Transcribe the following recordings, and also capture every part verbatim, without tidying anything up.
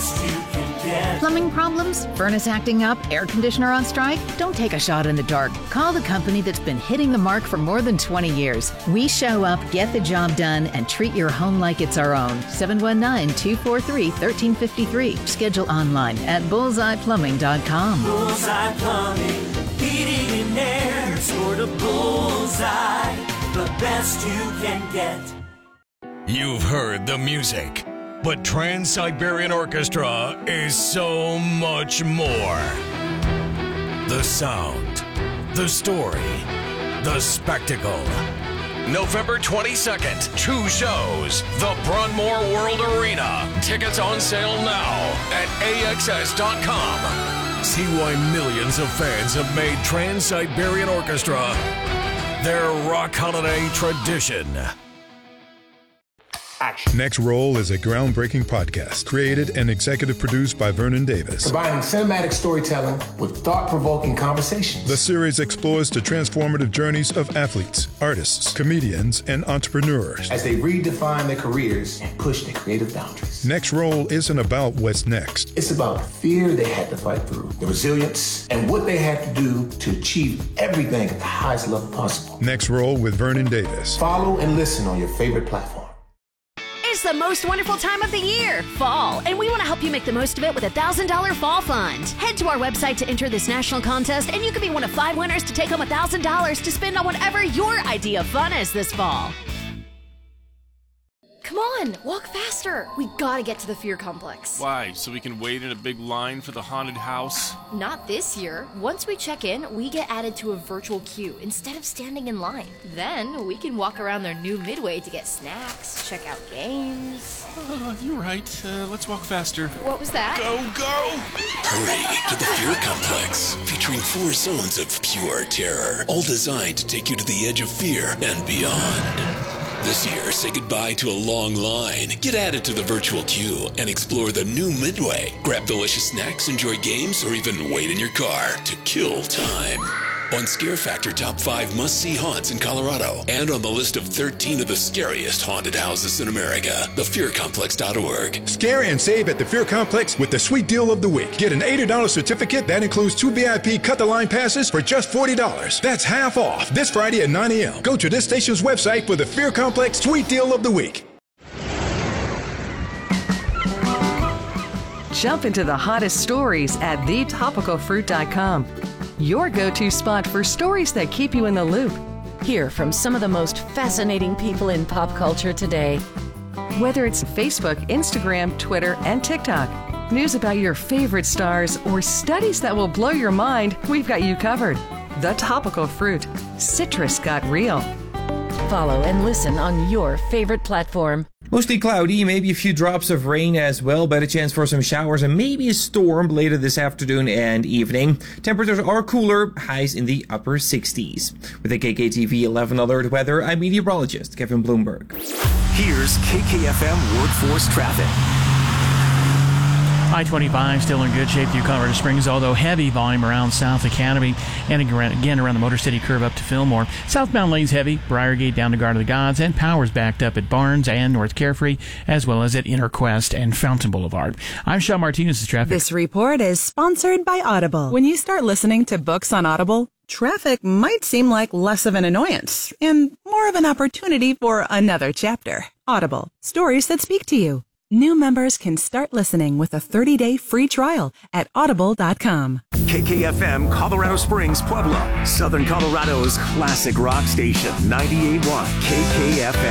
best you can get. Plumbing problems? Furnace acting up? Air conditioner on strike? Don't take a shot in the dark. Call the company that's been hitting the mark for more than twenty years. We show up, get the job done, and treat your home like it's our own. seven one nine, two four three, one three five three. Schedule online at bullseye plumbing dot com. Bullseye Plumbing, heating and air. Score to Bullseye, the best you can get. You've heard the music, but Trans-Siberian Orchestra is so much more. The sound, the story, the spectacle. November twenty-second, two shows, the Broadmoor World Arena. Tickets on sale now at A X S dot com. See why millions of fans have made Trans-Siberian Orchestra their rock holiday tradition. Action. Next Roll is a groundbreaking podcast created and executive produced by Vernon Davis. Combining cinematic storytelling with thought-provoking conversations. The series explores the transformative journeys of athletes, artists, comedians, and entrepreneurs as they redefine their careers and push their creative boundaries. Next Roll isn't about what's next. It's about the fear they had to fight through, the resilience, and what they had to do to achieve everything at the highest level possible. Next Roll with Vernon Davis. Follow and listen on your favorite platform. It's the most wonderful time of the year, fall, and we want to help you make the most of it with a one thousand dollars Fall Fund. Head to our website to enter this national contest, and you could be one of five winners to take home one thousand dollars to spend on whatever your idea of fun is this fall. Come on, walk faster. We gotta get to the Fear Complex. Why? So we can wait in a big line for the haunted house? Not this year. Once we check in, we get added to a virtual queue instead of standing in line. Then we can walk around their new Midway to get snacks, check out games. Uh, you're right. Uh, let's walk faster. What was that? Go, go! Hurry to the Fear Complex, featuring four zones of pure terror, all designed to take you to the edge of fear and beyond. This year, say goodbye to a long line, get added to the virtual queue, and explore the new Midway. Grab delicious snacks, enjoy games, or even wait in your car to kill time. On Scare Factor Top five Must-See Haunts in Colorado, and on the list of thirteen of the scariest haunted houses in America, the fear complex dot org. Scare and save at the Fear Complex with the sweet deal of the week. Get an eighty dollars certificate that includes two V I P cut-the-line passes for just forty dollars. That's half off this Friday at nine a.m. Go to this station's website for the Fear Complex sweet deal of the week. Jump into the hottest stories at the topical fruit dot com. Your go-to spot for stories that keep you in the loop. Hear from some of the most fascinating people in pop culture today. Whether it's Facebook, Instagram, Twitter, and TikTok, news about your favorite stars, or studies that will blow your mind, we've got you covered. The Topical Fruit. Citrus got real. Follow and listen on your favorite platform. Mostly cloudy, maybe a few drops of rain as well, but a chance for some showers and maybe a storm later this afternoon and evening. Temperatures are cooler, highs in the upper sixties. With the K K T V eleven Alert Weather, I'm meteorologist Kevin Bloomberg. Here's K K F M Workforce Traffic. I twenty-five still in good shape through Colorado Springs, although heavy volume around South Academy and again around the Motor City curve up to Fillmore. Southbound lanes heavy, Briargate down to Guard of the Gods, and Powers backed up at Barnes and North Carefree, as well as at Interquest and Fountain Boulevard. I'm Sean Martinez' traffic. This report is sponsored by Audible. When you start listening to books on Audible, traffic might seem like less of an annoyance and more of an opportunity for another chapter. Audible, stories that speak to you. New members can start listening with a thirty-day free trial at audible dot com. K K F M Colorado Springs, Pueblo, Southern Colorado's classic rock station, ninety-eight point one K K F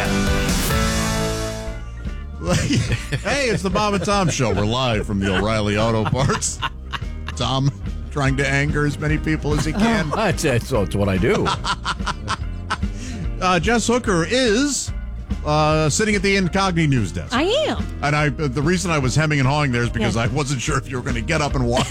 M. Hey, it's the Bob and Tom Show. We're live from the O'Reilly Auto Parts. Tom trying to anger as many people as he can. That's, that's what I do. uh, Jess Hooker is... Uh, sitting at the Incogni news desk. I am. And I, the reason I was hemming and hawing there is because yeah. I wasn't sure if you were going to get up and walk.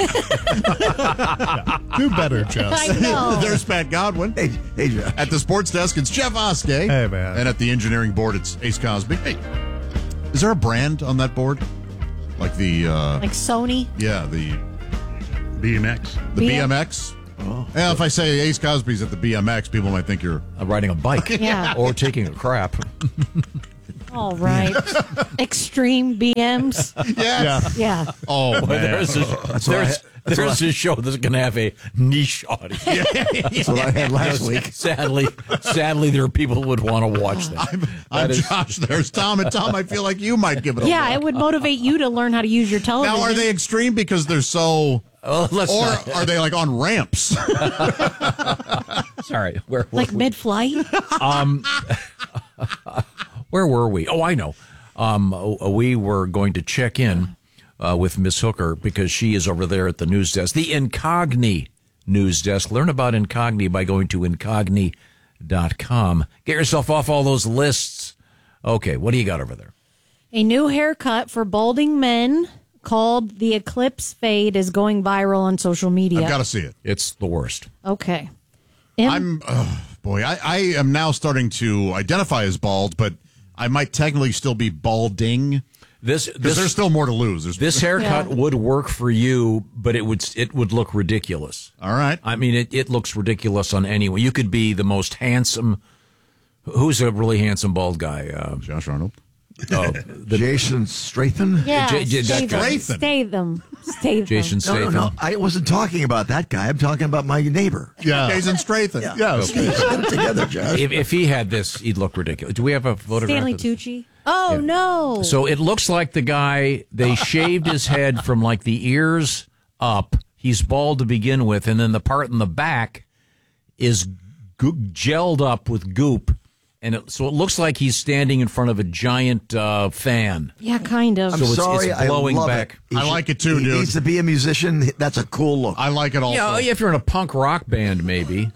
Do better, Jess. I know. There's Pat Godwin. Hey, hey, Jeff. At the sports desk, it's Jeff Oskey. Hey, man. And at the engineering board, it's Ace Cosby. Hey, is there a brand on that board? Like the... Uh, like Sony? Yeah, the... B M X. The B M X? Oh. Yeah, if I say Ace Cosby's at the B M X, people might think you're uh, riding a bike. Yeah. Or taking a crap. All right. Extreme B Ms. Yes. Yeah. Oh, Well, man. there's a, That's what I there's, had- that's what there's I- a show that's going to have a niche audience. That's what I had last week. Sadly, sadly, there are people who would want to watch that. I'm, That I'm is- Josh. There's Tom. And Tom, I feel like you might give it a Yeah, look. it would motivate you to learn how to use your television. Now, are they extreme because they're so... Oh, let's or not- are they like on ramps? Sorry, where were like we? mid-flight? Um, where were we? Oh, I know. Um, uh, we were going to check in uh, with Miss Hooker because she is over there at the news desk, the Incogni news desk. Learn about Incogni by going to incogni dot com. Get yourself off all those lists. Okay, what do you got over there? A new haircut for balding men called the Eclipse Fade is going viral on social media. I've got to see it. It's the worst. Okay. Im- I'm, oh, boy, I, I am now starting to identify as bald, but I might technically still be balding. This Because this there's still more to lose. There's, This haircut Yeah. would work for you, but it would it would look ridiculous. All right. I mean, it, it looks ridiculous on anyone. You could be the most handsome. Who's a really handsome bald guy? Uh, Josh Arnold. Oh, Jason Stratham? yeah, J- J- that guy. Statham. Statham. Statham. Jason No, Statham. no, no. I wasn't talking about that guy. I'm talking about my neighbor. Yeah. Jason Stratham. Yeah. Yeah. Get them together, Josh. If, if he had this, he'd look ridiculous. Do we have a photograph? Stanley of this? Tucci. Oh, no. So it looks like the guy, they shaved his head from like the ears up. He's bald to begin with, and then the part in the back is go- gelled up with goop. And it, so it looks like he's standing in front of a giant uh, fan. Yeah, kind of. I'm So it's- sorry. it's blowing I love back. It. He I should- like it too, he dude. needs to be a musician. That's a cool look. I like it also. Yeah, if you're in a punk rock band, maybe.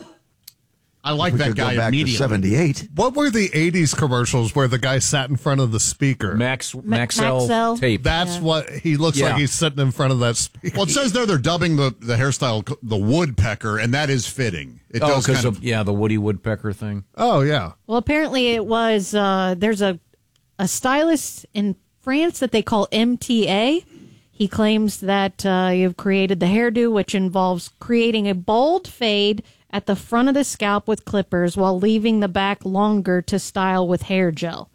I like we that could guy go back to immediately. seventy-eight. What were the eighties commercials where the guy sat in front of the speaker? Max Maxell Maxell tape. That's Yeah. what he looks Yeah. like. He's sitting in front of that speaker. Well, it says there they're dubbing the, the hairstyle c- the woodpecker, and that is fitting. It Oh, does because kind of, yeah, the Woody Woodpecker thing. Oh, yeah. Well, apparently it was, uh, there's a, a stylist in France that they call M T A. He claims that uh, you've created the hairdo, which involves creating a bold fade at the front of the scalp with clippers while leaving the back longer to style with hair gel.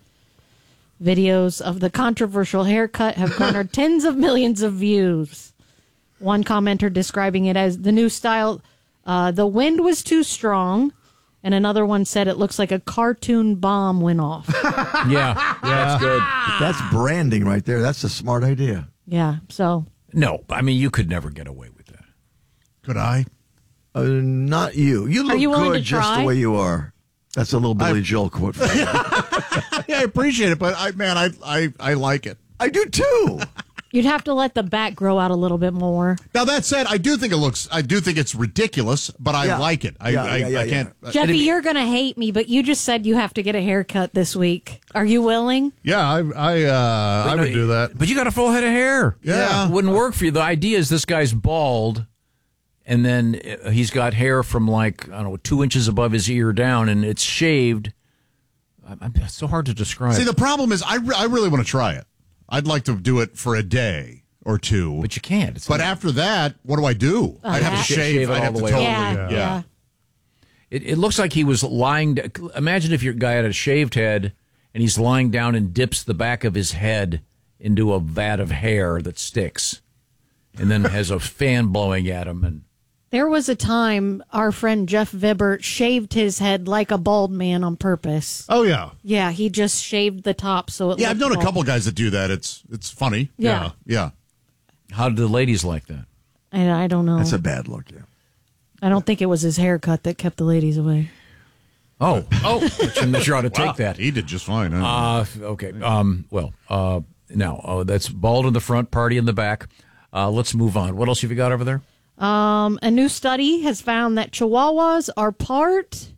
Videos of the controversial haircut have garnered tens of millions of views. One commenter describing it as the new style, uh, the wind was too strong. And another one said it looks like a cartoon bomb went off. Yeah, yeah, that's good. That's branding right there. That's a smart idea. Yeah, so. No, I mean, you could never get away with that. Could I? Uh, not you. You look you willing good to just try? the way you are. That's a little Billy I- Joel quote. For you. Yeah, I appreciate it, but I man, I I, I like it. I do too. You'd have to let the back grow out a little bit more. Now that said, I do think it looks. I do think it's ridiculous, but I Yeah. like it. I Yeah, I, yeah, yeah, I can't. uh, Jeffy, you're going to hate me, but you just said you have to get a haircut this week. Are you willing? Yeah, I I, uh, I no, would do that. But you got a full head of hair. Yeah. It wouldn't work for you. The idea is this guy's bald, and then uh, he's got hair from like, I don't know, two inches above his ear down, and it's shaved. I- I'm, it's so hard to describe. See, the problem is, I, re- I really want to try it. I'd like to do it for a day or two, but you can't. It's but not- after that, what do I do? A I'd have to hat? shave. Shave it I'd all have the to way totally. yeah, yeah. yeah. It, it looks like he was lying. d- Imagine if your guy had a shaved head and he's lying down and dips the back of his head into a vat of hair that sticks, and then has a fan blowing at him. And There was a time our friend Jeff Vibert shaved his head like a bald man on purpose. Oh, yeah. Yeah, he just shaved the top so it Yeah, I've looked known a bald. couple guys that do that. It's it's funny. Yeah. yeah. how do the ladies like that? I, I don't know. That's a bad look. Yeah. I don't think it was his haircut that kept the ladies away. Oh, oh, I'm not sure how to Wow, take that. He did just fine. huh? Uh, okay. Um, well, uh, now uh, that's bald in the front, party in the back. Uh, let's move on. What else have you got over there? Um, a new study has found that Chihuahuas are part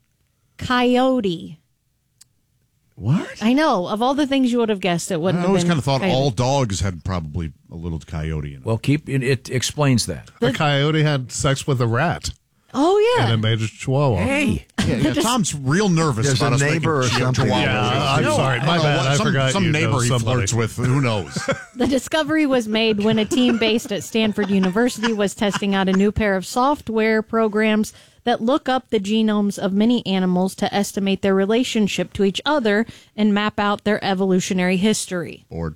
coyote. What? I know. Of all the things you would have guessed, it I wouldn't always have kind been of thought coyote. all dogs had probably a little coyote in it. Well, keep it, it explains that. A coyote had sex with a rat, Oh, yeah. and it made a chihuahua. Hey, Yeah, yeah, Tom's real nervous There's about a us neighbor or making chi- something. chihuahuas. Yeah, I'm No, sorry. I My don't know bad. what- I some, forgot Some you know neighbor he somebody. flirts with. Who knows? The discovery was made when a team based at Stanford University was testing out a new pair of software programs that look up the genomes of many animals to estimate their relationship to each other and map out their evolutionary history. Bored.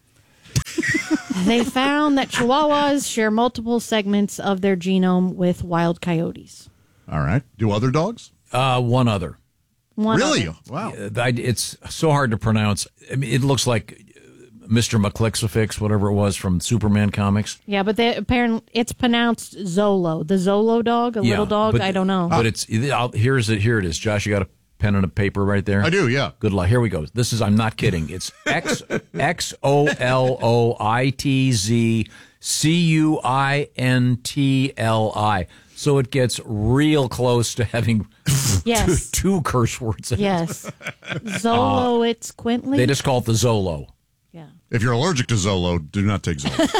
They found that Chihuahuas share multiple segments of their genome with wild coyotes. All right. Do other dogs? Uh, one other. One really? other. Wow. Uh, I- It's so hard to pronounce. I mean, it looks like Mister McClixifix, whatever it was from Superman comics. Yeah, but they, apparently it's pronounced Zolo. The Zolo dog, a Yeah, little dog. but- I don't know. But it's I'll, here's it. Here it is. Josh, you got a pen and a paper right there? I do, yeah. Good luck. Here we go. This is, I'm not kidding. It's X X O L O I T Z C U I N T L I. So it gets real close to having Yes. two, two curse words in Yes. it. Zolo, it's Quintly. They just call it the Zolo. If you're allergic to Zolo, do not take Zolo.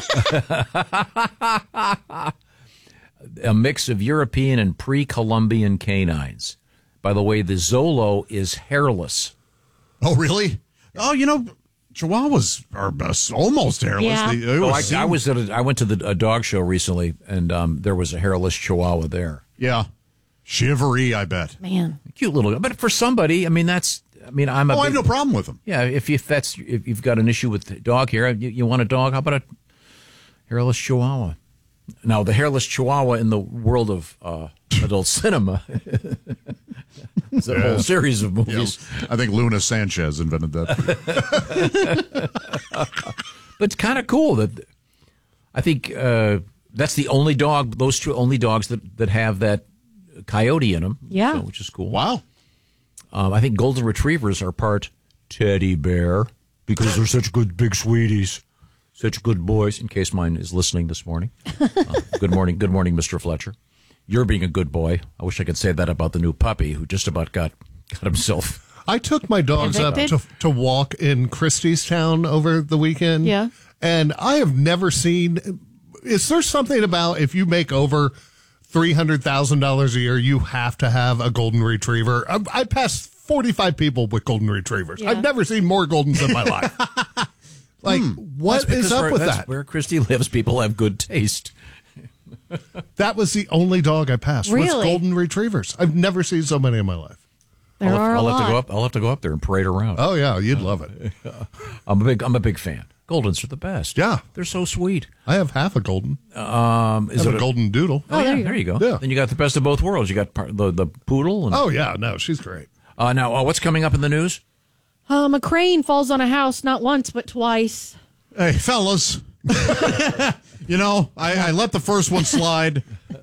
A mix of European and pre-Columbian canines. By the way, the Zolo is hairless. Oh, really? Oh, you know, Chihuahuas are uh, almost hairless. Yeah. They, they Oh, I, always I seem- was at a, I went to the, a dog show recently, and um, there was a hairless Chihuahua there. Yeah. Shivery, I bet. Man. Cute little guy. But for somebody, I mean, that's, I mean, I'm a Oh, I have big- no problem with them. Yeah, if, if that's, if you've got an issue with dog hair, you, you want a dog, how about a hairless Chihuahua? Now, the hairless Chihuahua in the world of uh, adult cinema, it's a Yeah. whole series of Yeah, movies. I think Luna Sanchez invented that. But it's kind of cool that I think uh, that's the only dog, those two only dogs that, that have that coyote in them. Yeah. So, which is cool. Wow. Um, I think golden retrievers are part teddy bear because they're such good big sweeties, such good boys. In case mine is listening this morning. Uh, good morning, good morning, Mister Fletcher. You're being a good boy. I wish I could say that about the new puppy who just about got got himself. I took my dogs up Evicted? to, to walk in Christiestown over the weekend. Yeah. And I have never seen. Is there something about if you make over three hundred thousand dollars a year, you have to have a golden retriever? I, I passed forty-five people with golden retrievers. Yeah. I've never seen more Goldens in my life. Like, what That's is because up where- with that's that? Where Christy lives, people have good taste. That was the only dog I passed. Was Really? golden retrievers. I've never seen so many in my life. There I'll, are I'll a have lot. to go up. I'll have to go up there and parade around. Oh yeah, you'd love it. I'm a big. I'm a big fan. Goldens are the best. Yeah. They're so sweet. I have half a golden. Um, I is have it a golden doodle. Oh, yeah, there you there you go. Yeah. Then you got the best of both worlds. You got part, the the poodle. And, Oh yeah, no, she's great. uh, now, uh, what's coming up in the news? Um, a crane falls on a house not once but twice. Hey, fellas. You know, I, I let the first one slide.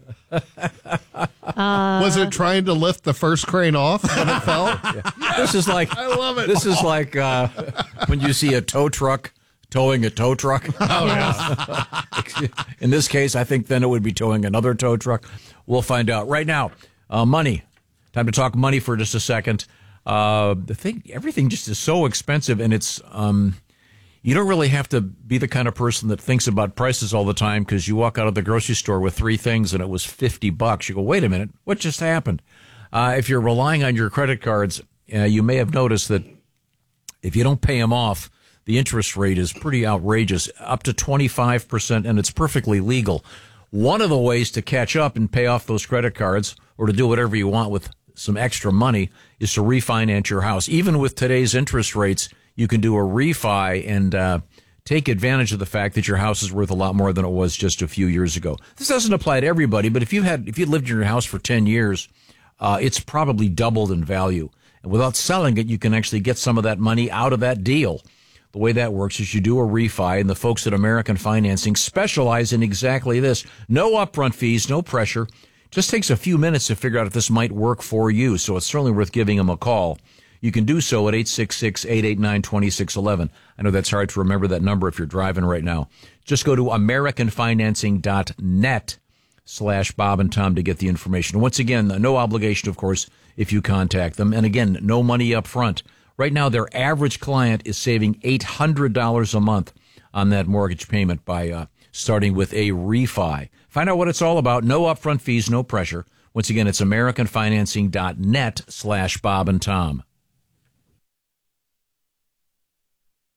Was it trying to lift the first crane off when it fell? This is like I love it. This is like uh, when you see a tow truck towing a tow truck. Oh yeah. In this case, I think then it would be towing another tow truck. We'll find out right now. Uh, money. Time to talk money for just a second. Uh, the thing, everything just is so expensive, and it's um, you don't really have to be the kind of person that thinks about prices all the time because you walk out of the grocery store with three things and it was fifty bucks. You go, wait a minute, what just happened? Uh, if you're relying on your credit cards, uh, you may have noticed that if you don't pay them off, the interest rate is pretty outrageous, up to twenty-five percent, and it's perfectly legal. One of the ways to catch up and pay off those credit cards or to do whatever you want with some extra money is to refinance your house. Even with today's interest rates, you can do a refi and uh, take advantage of the fact that your house is worth a lot more than it was just a few years ago. This doesn't apply to everybody, but if you had if you lived in your house for ten years, uh, it's probably doubled in value. And without selling it, you can actually get some of that money out of that deal. The way that works is you do a refi, and the folks at American Financing specialize in exactly this. No upfront fees, no pressure. Just takes a few minutes to figure out if this might work for you, so it's certainly worth giving them a call. You can do so at eight six six, eight eight nine, two six one one. I know that's hard to remember that number if you're driving right now. Just go to americanfinancing.net slash Bob and Tom to get the information. Once again, no obligation, of course, if you contact them. And again, no money up front. Right now, their average client is saving eight hundred dollars a month on that mortgage payment by uh, starting with a refi. Find out what it's all about. No upfront fees, no pressure. Once again, it's americanfinancing.net slash Bob and Tom.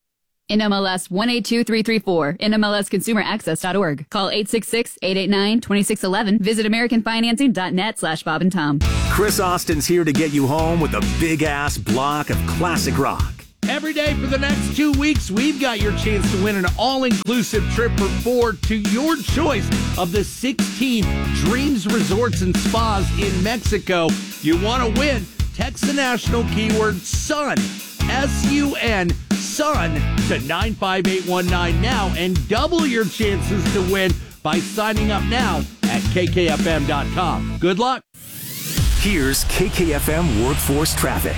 N M L S one eight two three three four, N M L S consumer access dot org. Call eight six six, eight eight nine, two six one one. Visit american financing dot net slash Bob and Tom. Chris Austin's here to get you home with a big-ass block of classic rock. Every day for the next two weeks, we've got your chance to win an all-inclusive trip for four to your choice of the sixteen Dreams Resorts and Spas in Mexico. You want to win? Text the national keyword SUN, S U N, SUN, to nine five eight one nine now and double your chances to win by signing up now at K K F M dot com. Good luck. Here's K K F M Workforce Traffic.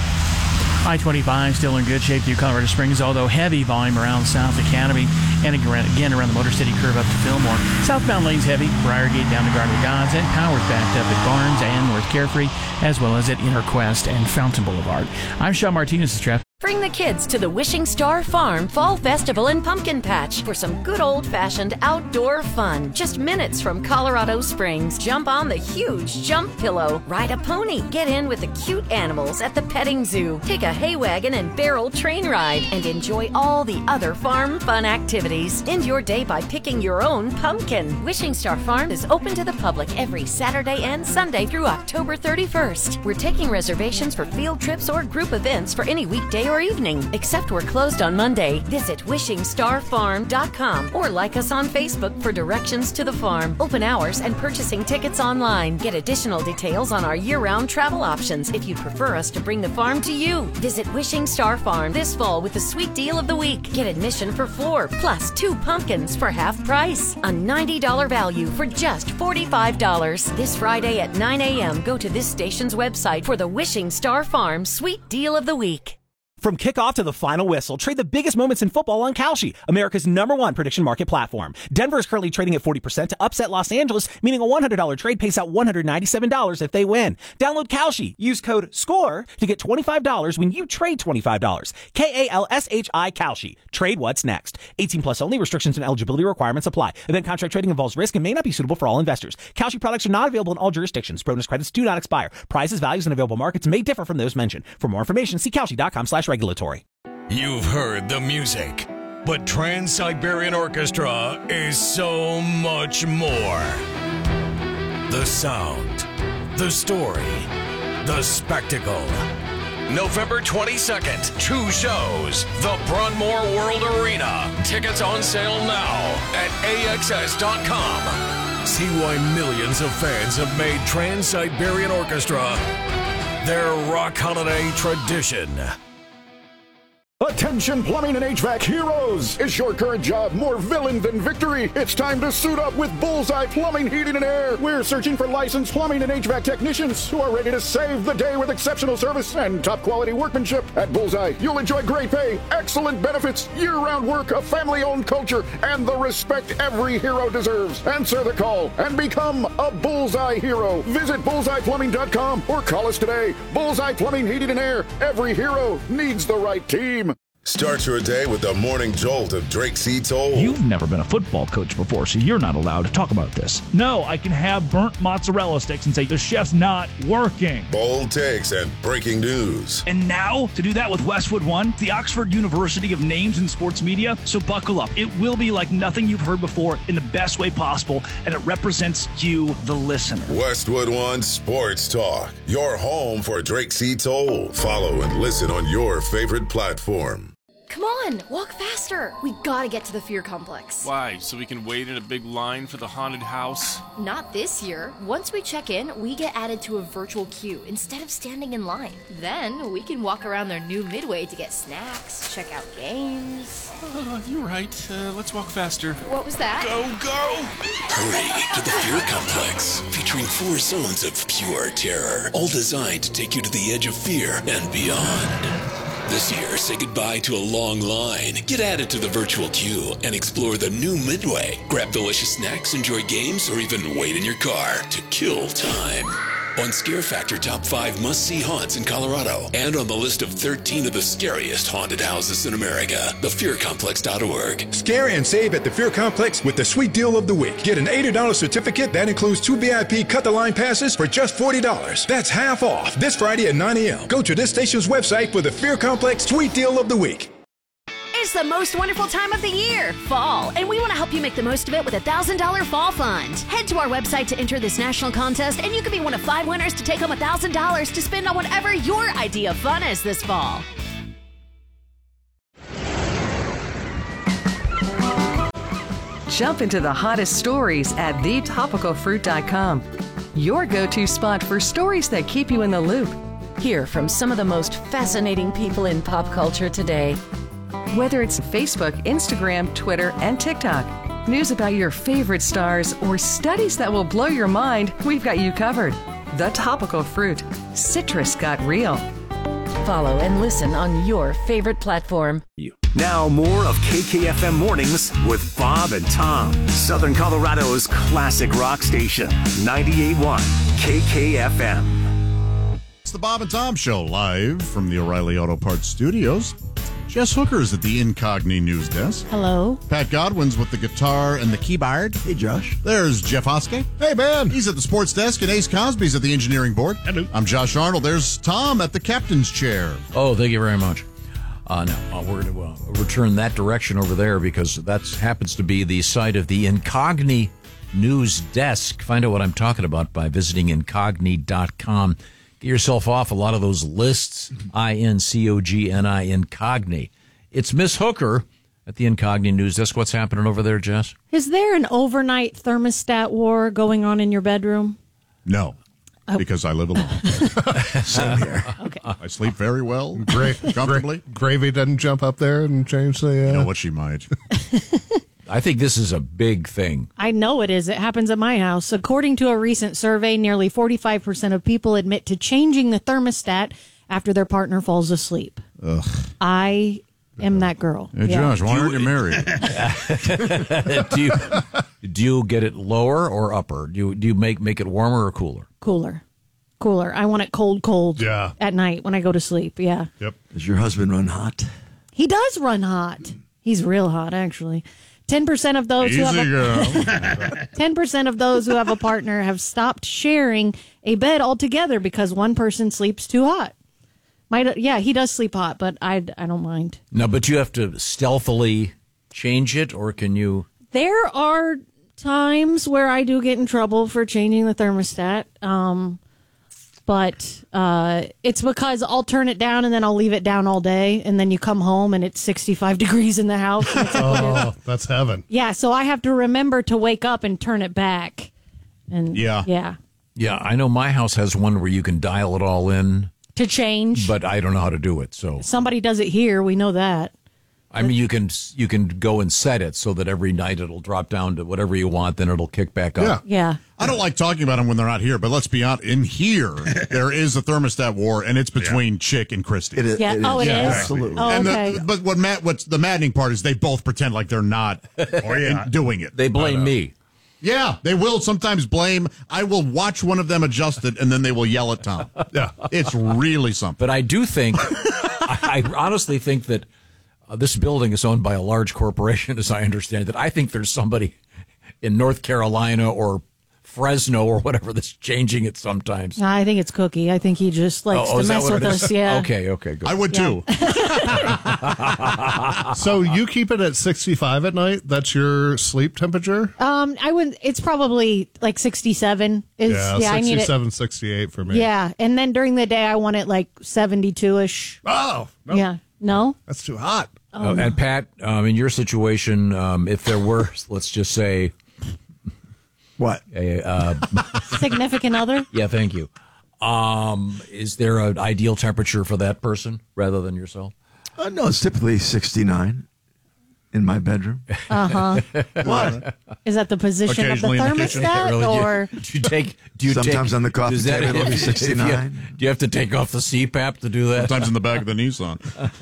I twenty-five still in good shape through Colorado Springs, although heavy volume around South Academy and again around the Motor City curve up to Fillmore. Southbound lanes heavy, Briargate down to Garden of the Gods, and Powers backed up at Barnes and North Carefree, as well as at Interquest and Fountain Boulevard. I'm Sean Martinez, Jeff. Bring the kids to the Wishing Star Farm Fall Festival and Pumpkin Patch for some good old-fashioned outdoor fun. Just minutes from Colorado Springs. Jump on the huge jump pillow. Ride a pony. Get in with the cute animals at the petting zoo. Take a hay wagon and barrel train ride. And enjoy all the other farm fun activities. End your day by picking your own pumpkin. Wishing Star Farm is open to the public every Saturday and Sunday through October thirty-first. We're taking reservations for field trips or group events for any weekday or evening, except we're closed on Monday. Visit wishing star farm dot com or like us on Facebook for directions to the farm, open hours, and purchasing tickets online. Get additional details on our year-round travel options if you'd prefer us to bring the farm to you. Visit Wishing Star Farm this fall with the sweet deal of the week. Get admission for four, plus two pumpkins for half price. A ninety dollars value for just forty-five dollars. This Friday at nine a.m., go to this station's website for the Wishing Star Farm sweet deal of the week. From kickoff to the final whistle, trade the biggest moments in football on Kalshi, America's number one prediction market platform. Denver is currently trading at forty percent to upset Los Angeles, meaning a one hundred dollars trade pays out one hundred ninety-seven dollars if they win. Download Kalshi. Use code SCORE to get twenty-five dollars when you trade twenty-five dollars. K A L S H I Kalshi. Trade what's next. eighteen plus only. Restrictions and eligibility requirements apply. Event contract trading involves risk and may not be suitable for all investors. Kalshi products are not available in all jurisdictions. Bonus credits do not expire. Prices, values, and available markets may differ from those mentioned. For more information, see Kalshi dot com slash regulatory. You've heard the music, but Trans-Siberian Orchestra is so much more. The sound, the story, the spectacle. November twenty-second, two shows, the Broadmoor World Arena. Tickets on sale now at A X S dot com. See why millions of fans have made Trans-Siberian Orchestra their rock holiday tradition. Attention plumbing and H V A C heroes! Is your current job more villain than victory? It's time to suit up with Bullseye Plumbing, Heating, and Air. We're searching for licensed plumbing and H V A C technicians who are ready to save the day with exceptional service and top quality workmanship. At Bullseye, you'll enjoy great pay, excellent benefits, year-round work, a family-owned culture, and the respect every hero deserves. Answer the call and become a Bullseye hero. Visit bullseye plumbing dot com or call us today. Bullseye Plumbing, Heating, and Air. Every hero needs the right team. Start your day with the morning jolt of Drake C. Toll. You've never been a football coach before, so you're not allowed to talk about this. No, I can have burnt mozzarella sticks and say the chef's not working. Bold takes and breaking news. And now, to do that with Westwood One, the Oxford University of Names in Sports Media. So buckle up. It will be like nothing you've heard before in the best way possible, and it represents you, the listener. Westwood One Sports Talk. Your home for Drake C. Toll. Follow and listen on your favorite platform. Come on, walk faster. We gotta get to the Fear Complex. Why? So we can wait in a big line for the haunted house? Not this year. Once we check in, we get added to a virtual queue instead of standing in line. Then we can walk around their new Midway to get snacks, check out games. Uh, you're right. Uh, let's walk faster. What was that? Go, go! Hurry to the Fear Complex, featuring four zones of pure terror, all designed to take you to the edge of fear and beyond. This year, say goodbye to a long line, get added to the virtual queue, and explore the new Midway. Grab delicious snacks, enjoy games, or even wait in your car to kill time. On Scare Factor Top five Must-See Haunts in Colorado, and on the list of thirteen of the scariest haunted houses in America, the fear complex dot org. Scare and save at the Fear Complex with the sweet deal of the week. Get an eighty dollars certificate that includes two V I P cut-the-line passes for just forty dollars. That's half off this Friday at nine a.m. Go to this station's website for the Fear Complex sweet deal of the week. It's the most wonderful time of the year, fall, and we want to help you make the most of it with a one thousand dollars Fall Fund. Head to our website to enter this national contest, and you could be one of five winners to take home one thousand dollars to spend on whatever your idea of fun is this fall. Jump into the hottest stories at the topical fruit dot com. Your go-to spot for stories that keep you in the loop. Hear from some of the most fascinating people in pop culture today. Whether it's Facebook, Instagram, Twitter, and TikTok, news about your favorite stars, or studies that will blow your mind, we've got you covered. The Topical Fruit. Citrus got real. Follow and listen on your favorite platform. Now more of K K F M Mornings with Bob and Tom. Southern Colorado's classic rock station, ninety-eight point one K K F M. It's the Bob and Tom Show, live from the O'Reilly Auto Parts Studios. Jess Hooker is at the Incogni News Desk. Hello. Pat Godwin's with the guitar and the keyboard. Hey, Josh. There's Jeff Hoske. Hey, man. He's at the sports desk, and Ace Cosby's at the engineering board. Hello. I'm Josh Arnold. There's Tom at the captain's chair. Oh, thank you very much. Uh, no, uh, we're going to uh, return that direction over there because that happens to be the site of the Incogni News Desk. Find out what I'm talking about by visiting incogni dot com. Get yourself off a lot of those lists, I N C O G N I, Incogni. It's Miss Hooker at the Incogni News Desk. What's happening over there, Jess? Is there an overnight thermostat war going on in your bedroom? No. Oh. Because I live alone. Same here. Okay. I sleep very well, Gra- comfortably. Gra- Gravy doesn't jump up there and change the... Uh... You know what, she might. I think this is a big thing. I know it is. It happens at my house. According to a recent survey, nearly forty-five percent of people admit to changing the thermostat after their partner falls asleep. Ugh. I am that girl. Hey, yeah. Josh, why aren't you married? do you do you get it lower or upper? Do you do you make make it warmer or cooler? Cooler. Cooler. I want it cold, cold yeah. at night when I go to sleep. Yeah. Yep. Does your husband run hot? He does run hot. He's real hot, actually. Ten percent of those Easy who have girl. a ten percent of those who have a partner have stopped sharing a bed altogether because one person sleeps too hot. Might yeah, he does sleep hot, but I I don't mind. No, but you have to stealthily change it, or can you? There are times where I do get in trouble for changing the thermostat, um, but uh, it's because I'll turn it down and then I'll leave it down all day, and then you come home and it's sixty-five degrees in the house. And it's like, oh, that's heaven. Yeah, so I have to remember to wake up and turn it back. And Yeah. yeah, Yeah, I know my house has one where you can dial it all in, to change. but I don't know how to do it. So Somebody does it here. We know that. I mean, you can you can go and set it so that every night it'll drop down to whatever you want, then it'll kick back up. Yeah. I don't like talking about them when they're not here, but let's be honest. In here, there is a thermostat war, and it's between Chick and Christy. It is. Yeah. it Oh, it yeah, is? Absolutely. Oh, And okay. the, but what Matt, what's the maddening part is they both pretend like they're not in- doing it. They blame me. Yeah, they will sometimes blame. I will watch one of them adjust it, and then they will yell at Tom. Yeah, it's really something. But I do think, I, I honestly think that uh, this building is owned by a large corporation, as I understand it. I think there's somebody in North Carolina or Fresno or whatever that's changing it sometimes. I think it's Cookie. I think he just likes Oh, to is that mess what with it is? us. Yeah. Okay, okay, good. I would Yeah. too. So you keep it at sixty-five at night? That's your sleep temperature? Um, I would. It's probably like sixty-seven. Is yeah, yeah, I need it. sixty-seven, sixty-eight for me. Yeah, and then during the day, I want it like seventy-two ish. Oh, no. Yeah. No. That's too hot. Uh, and Pat, um, in your situation, um, if there were, let's just say, what? A, uh, Significant other. yeah, thank you. Um, is there an ideal temperature for that person rather than yourself? Uh, no, it's typically sixty-nine in my bedroom. Uh huh. What? Is that the position of the Occasionally in the kitchen. thermostat, Really, do you- or do you take? Do you Sometimes take, on the coffee does that- table it'll be if- if you- sixty-nine. do you have to take off the C PAP to do that? Sometimes in the back of the Nissan.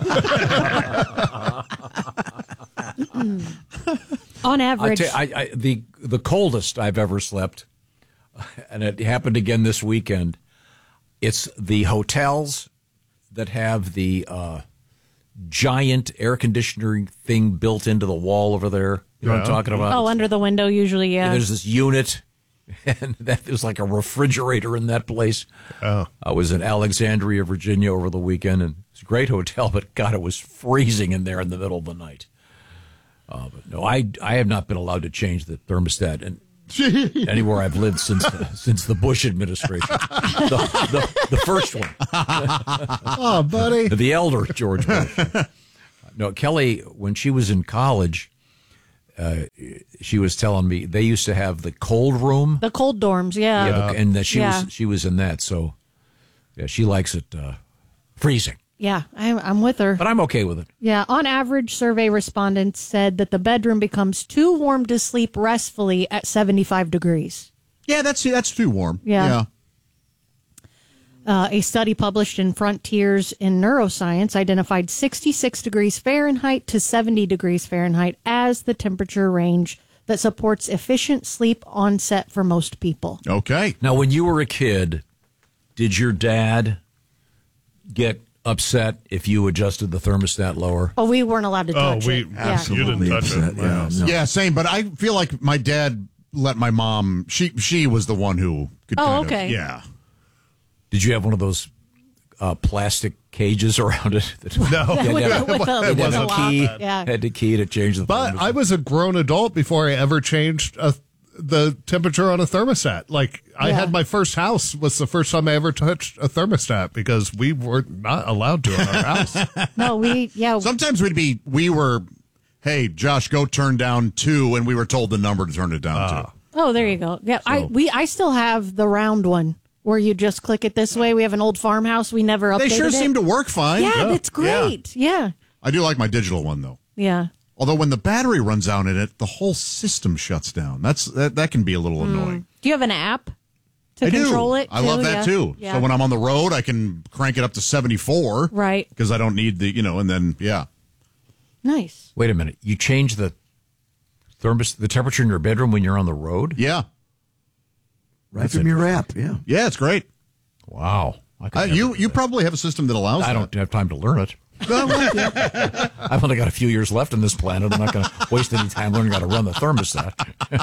on I average? tell you, I, I, the the coldest I've ever slept, and it happened again this weekend. It's the hotels that have the uh, giant air conditioning thing built into the wall over there. You know what I'm Yeah. talking about? oh, under the window usually. Yeah. There's this unit, And that was like a refrigerator in that place. Oh. I was in Alexandria, Virginia over the weekend, and it's a great hotel, but God, it was freezing in there in the middle of the night. Uh, but no, I I have not been allowed to change the thermostat and anywhere I've lived since the, since the Bush administration. The, the, the first one. Oh, buddy. The elder George Bush. No, Kelly, when she was in college, uh, she was telling me they used to have the cold room. The cold dorms, yeah. Yeah, the, and that she Yeah. was she was in that, so yeah, she likes it uh, freezing. Yeah, I'm, I'm with her. But I'm okay with it. Yeah, on average, survey respondents said that the bedroom becomes too warm to sleep restfully at seventy-five degrees. Yeah, that's that's too warm. Yeah. yeah. Uh, a study published in Frontiers in Neuroscience identified sixty-six degrees Fahrenheit to seventy degrees Fahrenheit as the temperature range that supports efficient sleep onset for most people. Okay. Now, when you were a kid, did your dad get upset if you adjusted the thermostat lower? Oh, we weren't allowed to touch it. Yeah. You didn't touch it. Yeah, yeah, same. But I feel like my dad let my mom. She she was the one who could. Oh, kind okay. Of, yeah. Did you have one of those uh, plastic cages around it? No. You had to With have- the- with the- you had to with have the a lock. key. Yeah. Had the key to change the. But I was a grown adult before I ever changed a, the temperature on a thermostat. Like, I Yeah. had my first house was the first time I ever touched a thermostat because we were not allowed to in our house. No, we, yeah. Sometimes we'd be. We were. Hey, Josh, go turn down two, and we were told the number to turn it down to. Oh, there you go. Yeah, I we I still have the round one where you just click it this way. We have an old farmhouse. We never updated They sure it. seem to work fine. Yeah, that's great. Yeah. I do like my digital one though. Yeah. Although when the battery runs out in it, the whole system shuts down. That's that, that can be a little annoying. Do you have an app to I control do. it? I love too? that Yeah. too. Yeah. So when I'm on the road, I can crank it up to seventy-four. Right. Because I don't need the, you know, and then yeah. Nice. Wait a minute. You change the thermos, the temperature in your bedroom when you're on the road? Yeah. Right from your app, yeah. Yeah, it's great. Wow. I could Uh, never you do you that. probably have a system that allows I that. don't have time to learn it. I've only got a few years left on this planet. I'm not going to waste any time learning how to run the thermostat.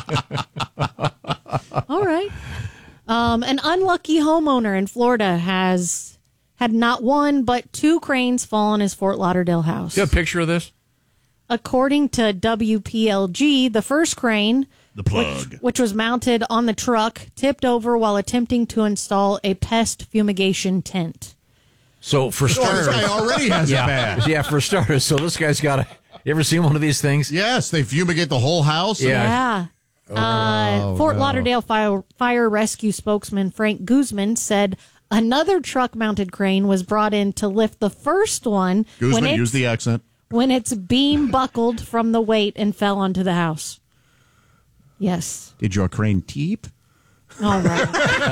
All right. Um, an unlucky homeowner in Florida has had not one but two cranes fall on his Fort Lauderdale house. You have a picture of this? According to W P L G, the first crane, the plug, which, which was mounted on the truck, tipped over while attempting to install a pest fumigation tent. So for Oh, starters, this guy already has yeah, it bad. Yeah, for starters. So this guy's got a. You ever seen one of these things? Yes, they fumigate the whole house. Yeah. uh, Oh, Fort no. Lauderdale Fire, Fire Rescue spokesman Frank Guzman said another truck-mounted crane was brought in to lift the first one when Guzman, its, use the accent. when its beam buckled from the weight and fell onto the house. Yes. Did your crane teep? All right.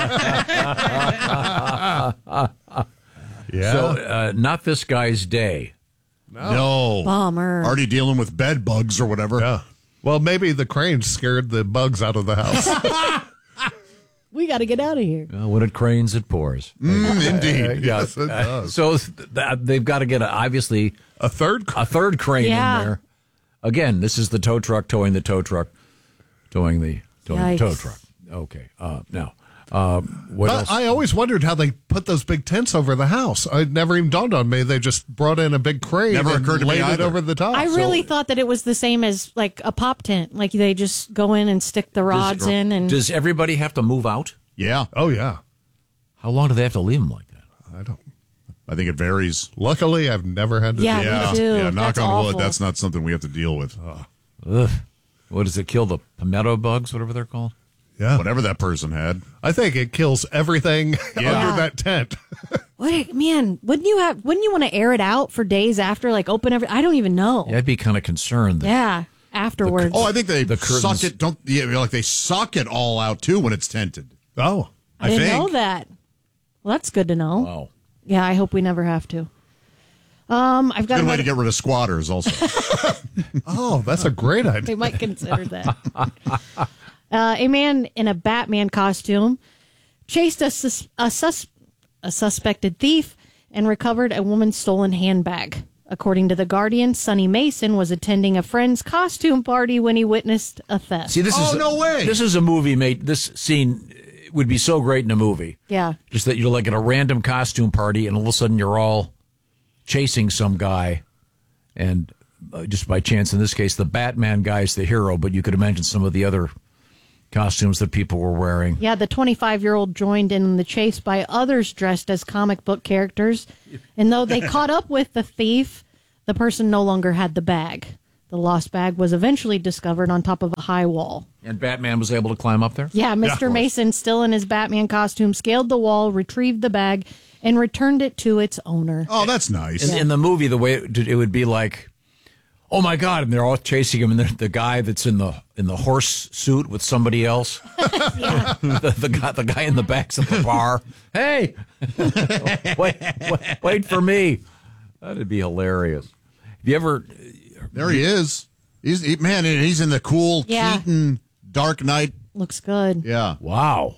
Yeah. So uh, not this guy's day. No. Bummer. Already dealing with bed bugs or whatever. Yeah. Well, maybe the crane scared the bugs out of the house. We got to get out of here. Uh, when it cranes, it pours. Mm, indeed. Uh, yeah. Yes, it Uh, does. so th- th- they've got to get a, obviously A third a third crane Yeah. in there. Again, this is the tow truck towing the tow truck, towing the towing the tow Yikes. truck. Okay. Uh, now, um, what But else? I always wondered how they put those big tents over the house. It never even dawned on me. They just brought in a big crane Never and occurred to me laid it either. over the top. I really thought that it was the same as like a pop tent. Like they just go in and stick the rods in and Does everybody have to move out? Yeah. Oh, yeah. How long do they have to leave them like that? I don't. I think it varies. Luckily, I've never had to Yeah, do me that. too. Yeah, knock That's on awful. wood. That's not something we have to deal with. Ugh. What does it kill? The palmetto bugs, whatever they're called? Yeah. Whatever that person had. I think it kills everything Yeah. under that tent. what man, wouldn't you have wouldn't you want to air it out for days after, like open every I don't even know. Yeah, I'd be kind of concerned. That Yeah. Afterwards. Oh, I think they The curtains- suck it. Don't yeah, like they suck it all out too when it's tented. Oh. I didn't think. know that. Well, that's good to know. Wow. Yeah, I hope we never have to. Um, I've got Good way another- to get rid of squatters, also. Oh, that's a great They idea. might consider that. uh, a man in a Batman costume chased a, sus- a, sus- a suspected thief and recovered a woman's stolen handbag. According to The Guardian, Sonny Mason was attending a friend's costume party when he witnessed a theft. See, this Oh, is no way. This is a movie, mate. This scene would be so great in a movie. Yeah. Just that you're like at a random costume party, and all of a sudden you're all chasing some guy, and uh, just by chance, in this case, the Batman guy's the hero, but you could imagine some of the other costumes that people were wearing. Yeah, the twenty-five-year-old joined in the chase by others dressed as comic book characters. And though they caught up with the thief, the person no longer had the bag. The lost bag was eventually discovered on top of a high wall. And Batman was able to climb up there? Yeah, Mister Mason, still in his Batman costume, scaled the wall, retrieved the bag, and returned it to its owner. Oh, that's nice. In, in the movie, the way it, it would be like, oh my God, and they're all chasing him, and the, the guy that's in the in the horse suit with somebody else, the, the guy the guy in the back's at the bar. Hey, wait, wait, wait for me. That'd be hilarious. Have you ever? There he is. He's he, man. He's in the cool Yeah. Keaton Dark Knight. Looks good. Yeah. Wow.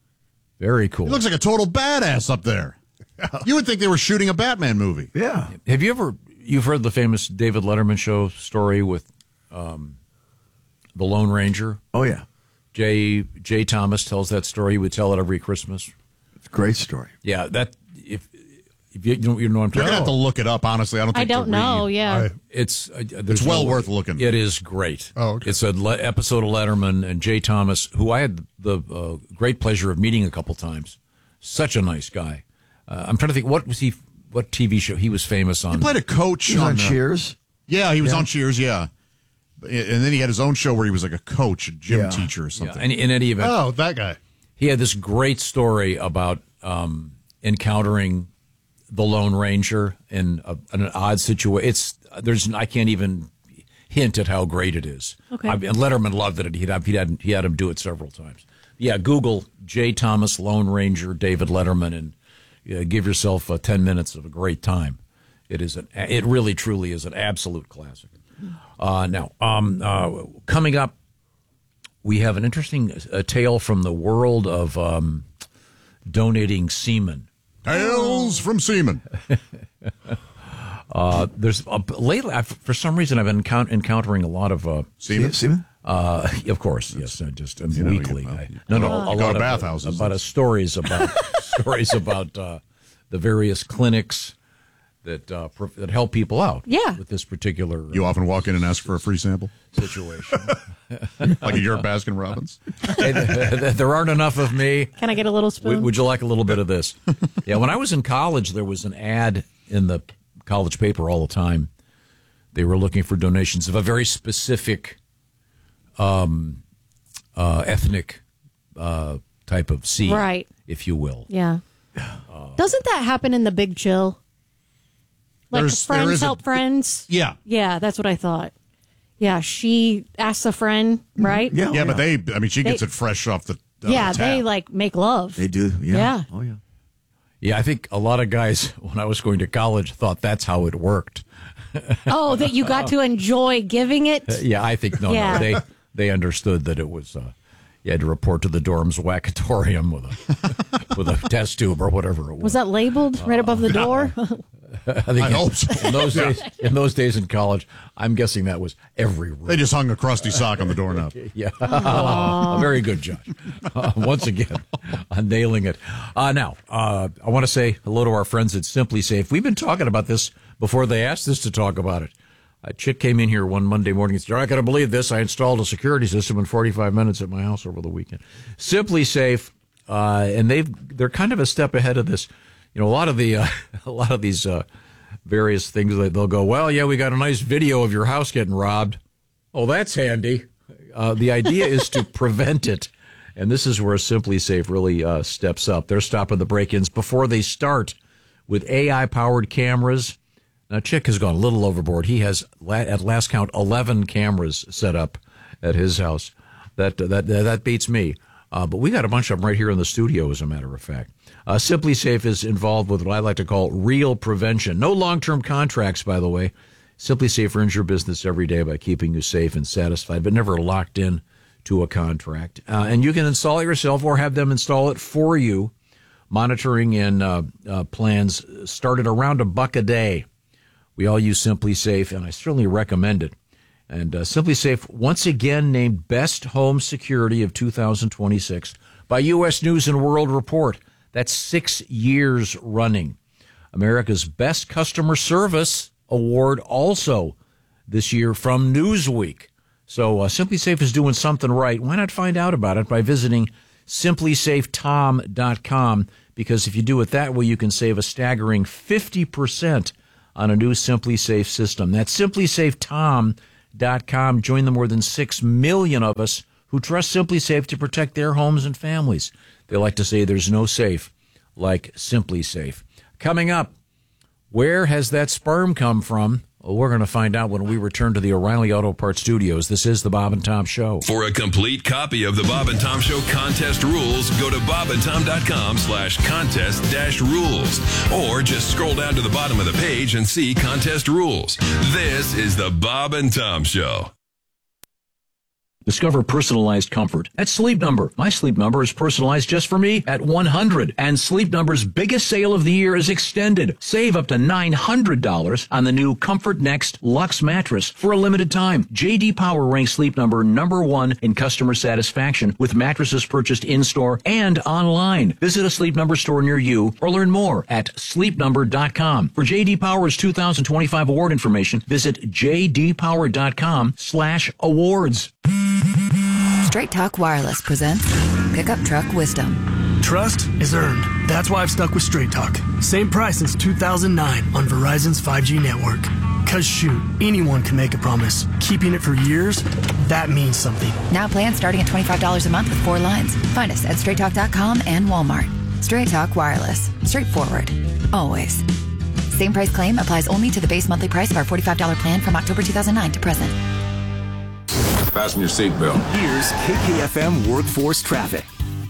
Very cool. He looks like a total badass up there. You would think they were shooting a Batman movie. Yeah. Have you ever? You've heard the famous David Letterman show story with um, the Lone Ranger? Oh, yeah. Jay Jay Thomas tells that story. He would tell it every Christmas. It's a great story. Yeah, that if if you, you know you know what I'm You're talking gonna have about. to look it up. Honestly, I don't. I Think to don't know, read. yeah. I- It's uh, there's It's well no- worth looking. It is great. Oh, okay. It's a le- episode of Letterman and Jay Thomas, who I had the uh, great pleasure of meeting a couple times. Such a nice guy. Uh, I'm trying to think what was he? What T V show he was famous on? He played a coach He was on the- Cheers. Yeah, he was Yeah. on Cheers. Yeah, and then he had his own show where he was like a coach, a gym Yeah. teacher or Yeah, something. and in any event, Oh, that guy. he had this great story about um, encountering the Lone Ranger in a, an odd situation. It's there's I can't even hint at how great it is. Okay. I, and Letterman loved it. He'd, he had he had him do it several times. Yeah, Google Jay Thomas Lone Ranger David Letterman and uh, give yourself uh, ten minutes of a great time. It is an it really truly is an absolute classic. Uh, now, um, uh, coming up, we have an interesting uh, tale from the world of um, donating semen. Tales from Seaman. Uh, there's uh, lately, I've, for some reason, I've been encount- encountering a lot of uh, Seaman? Seaman? Uh, of course, yes. I just um, You know, weekly. you- well, I, no, no, you a go lot to of bathhouses. about uh, stories about stories about uh, the various clinics that uh, pro- that help people out. Yeah. with this particular uh, You often walk in and ask for a free sample, situation. like a Europe Baskin Robbins. Hey, th- there aren't enough of me. Can I get a little spoon? Would, would you like a little bit of this? Yeah, when I was in college, there was an ad in the college paper all the time. They were looking for donations of a very specific um, uh, ethnic uh, type of seed, Right. if you will. Yeah. Doesn't that happen in The Big Chill? Like There's- there friends is a- help friends? Yeah. Yeah, that's what I thought. Yeah, she asks a friend, right? Yeah. Yeah, but they, I mean, she gets They- it fresh off the. off Yeah, the they tap. like make love. They do. Yeah. Yeah. Oh, yeah. Yeah, I think a lot of guys, when I was going to college, thought that's how it worked. Oh, that you got to enjoy giving it? Uh, yeah, I think, no, Yeah. no, they, they understood that it was, uh, you had to report to the dorm's wackatorium with a, with a test tube or whatever it was. Was that labeled right above the door? I think I in, hope so. in those Yeah. days, in those days in college, I'm guessing that was every room. They just hung a crusty sock on the doorknob. Yeah, very good, Josh. Uh, once again, on nailing it. Uh, now, uh, I want to say hello to our friends at Simply Safe. We've been talking about this before they asked us to talk about it. A chick came in here one Monday morning and said, "You're not going to believe this. I installed a security system in forty-five minutes at my house over the weekend." Simply Safe, uh, and they've they're kind of a step ahead of this. You know, a lot of the uh, a lot of these uh, various things, they'll go, "Well, yeah, we got a nice video of your house getting robbed." Oh, that's handy. Uh, the idea is to prevent it, and this is where Simply Safe really uh, steps up. They're stopping the break-ins before they start with A I-powered cameras. Now, Chick has gone a little overboard. He has, at last count, eleven cameras set up at his house. That that that beats me. Uh, but we got a bunch of them right here in the studio, as a matter of fact. Uh, Simply Safe is involved with what I like to call real prevention. No long-term contracts, by the way. Simply Safe earns your business every day by keeping you safe and satisfied, but never locked in to a contract. Uh, and you can install it yourself or have them install it for you. Monitoring and uh, uh, plans start at around a buck a day. We all use Simply Safe, and I certainly recommend it. And uh, Simply Safe, once again, named Best Home Security of two thousand twenty-six by U S News and World Report. That's six years running. America's Best Customer Service Award also this year from Newsweek. So uh, Simply Safe is doing something right. Why not find out about it by visiting simply safe tom dot com? Because if you do it that way, you can save a staggering fifty percent on a new Simply Safe system. That's simply safe tom dot com. Join the more than six million of us who trust Simply Safe to protect their homes and families. They like to say there's no safe like Simply Safe. Coming up, where has that sperm come from? Well, we're going to find out when we return to the O'Reilly Auto Parts Studios. This is the Bob and Tom Show. For a complete copy of the Bob and Tom Show contest rules, go to bob and tom dot com slash contest dash rules. Or just scroll down to the bottom of the page and see contest rules. This is the Bob and Tom Show. Discover personalized comfort at Sleep Number. My Sleep Number is personalized just for me at one hundred. And Sleep Number's biggest sale of the year is extended. Save up to nine hundred dollars on the new Comfort Next Luxe mattress for a limited time. J D Power ranks Sleep Number number one in customer satisfaction with mattresses purchased in-store and online. Visit a Sleep Number store near you or learn more at sleep number dot com. For J D Power's two thousand twenty-five award information, visit j d power dot com slash awards. Straight Talk Wireless presents Pickup Truck Wisdom. Trust is earned. That's why I've stuck with Straight Talk. Same price since two thousand nine on Verizon's five G network. Cause shoot, anyone can make a promise. Keeping it for years, that means something. Now plans starting at twenty-five dollars a month with four lines. Find us at straight talk dot com and Walmart. Straight Talk Wireless. Straightforward. Always. Same price claim applies only to the base monthly price of our forty-five dollars plan from October two thousand nine to present. Fasten your seatbelt. Here's K K F M Workforce Traffic.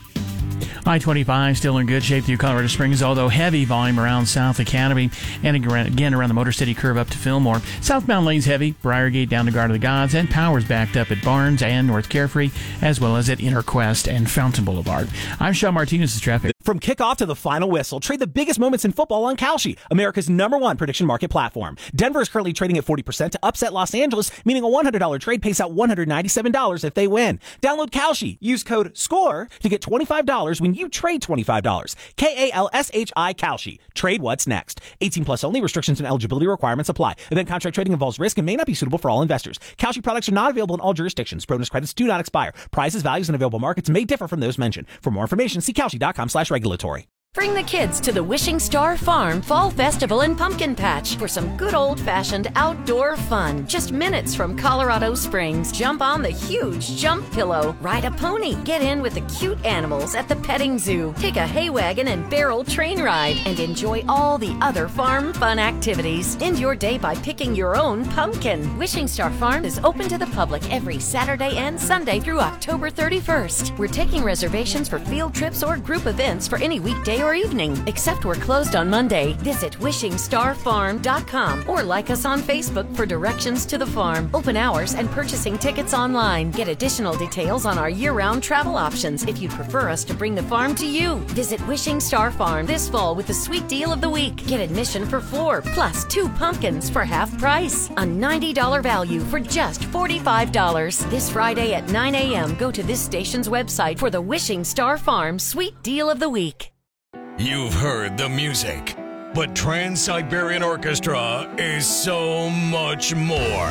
I twenty-five still in good shape through Colorado Springs, although heavy volume around South Academy and again around the Motor City curve up to Fillmore. Southbound lanes heavy, Briargate down to Garden of the Gods, and Powers backed up at Barnes and North Carefree, as well as at Interquest and Fountain Boulevard. I'm Sean Martinez' traffic. From kickoff to the final whistle, trade the biggest moments in football on Kalshi, America's number one prediction market platform. Denver is currently trading at forty percent to upset Los Angeles, meaning a one hundred dollars trade pays out one hundred ninety-seven dollars if they win. Download Kalshi. Use code SCORE to get twenty-five dollars when you trade twenty-five dollars. K A L S H I Kalshi. Trade what's next. eighteen plus only. Restrictions and eligibility requirements apply. Event contract trading involves risk and may not be suitable for all investors. Kalshi products are not available in all jurisdictions. Bonus credits do not expire. Prices, values, and available markets may differ from those mentioned. For more information, see kalshi dot com slash regulatory. Bring the kids to the Wishing Star Farm Fall Festival and Pumpkin Patch for some good old-fashioned outdoor fun. Just minutes from Colorado Springs. Jump on the huge jump pillow. Ride a pony. Get in with the cute animals at the petting zoo. Take a hay wagon and barrel train ride. And enjoy all the other farm fun activities. End your day by picking your own pumpkin. Wishing Star Farm is open to the public every Saturday and Sunday through October thirty-first. We're taking reservations for field trips or group events for any weekday or evening, except we're closed on Monday. Visit wishing star farm dot com or like us on Facebook for directions to the farm, open hours, and purchasing tickets online. Get additional details on our year-round travel options if you'd prefer us to bring the farm to you. Visit Wishing Star Farm this fall with the sweet deal of the week. Get admission for four plus two pumpkins for half price. A ninety dollars value for just forty-five dollars. This Friday at nine a.m. go to this station's website for the Wishing Star Farm sweet deal of the week. You've heard the music, but Trans-Siberian Orchestra is so much more.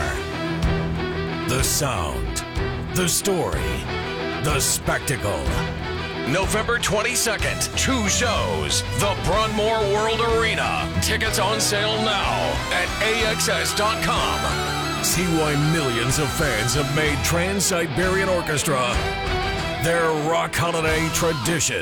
The sound, the story, the spectacle. November twenty-second, two shows, the Broadmoor World Arena. Tickets on sale now at A X S dot com. See why millions of fans have made Trans-Siberian Orchestra their rock holiday tradition.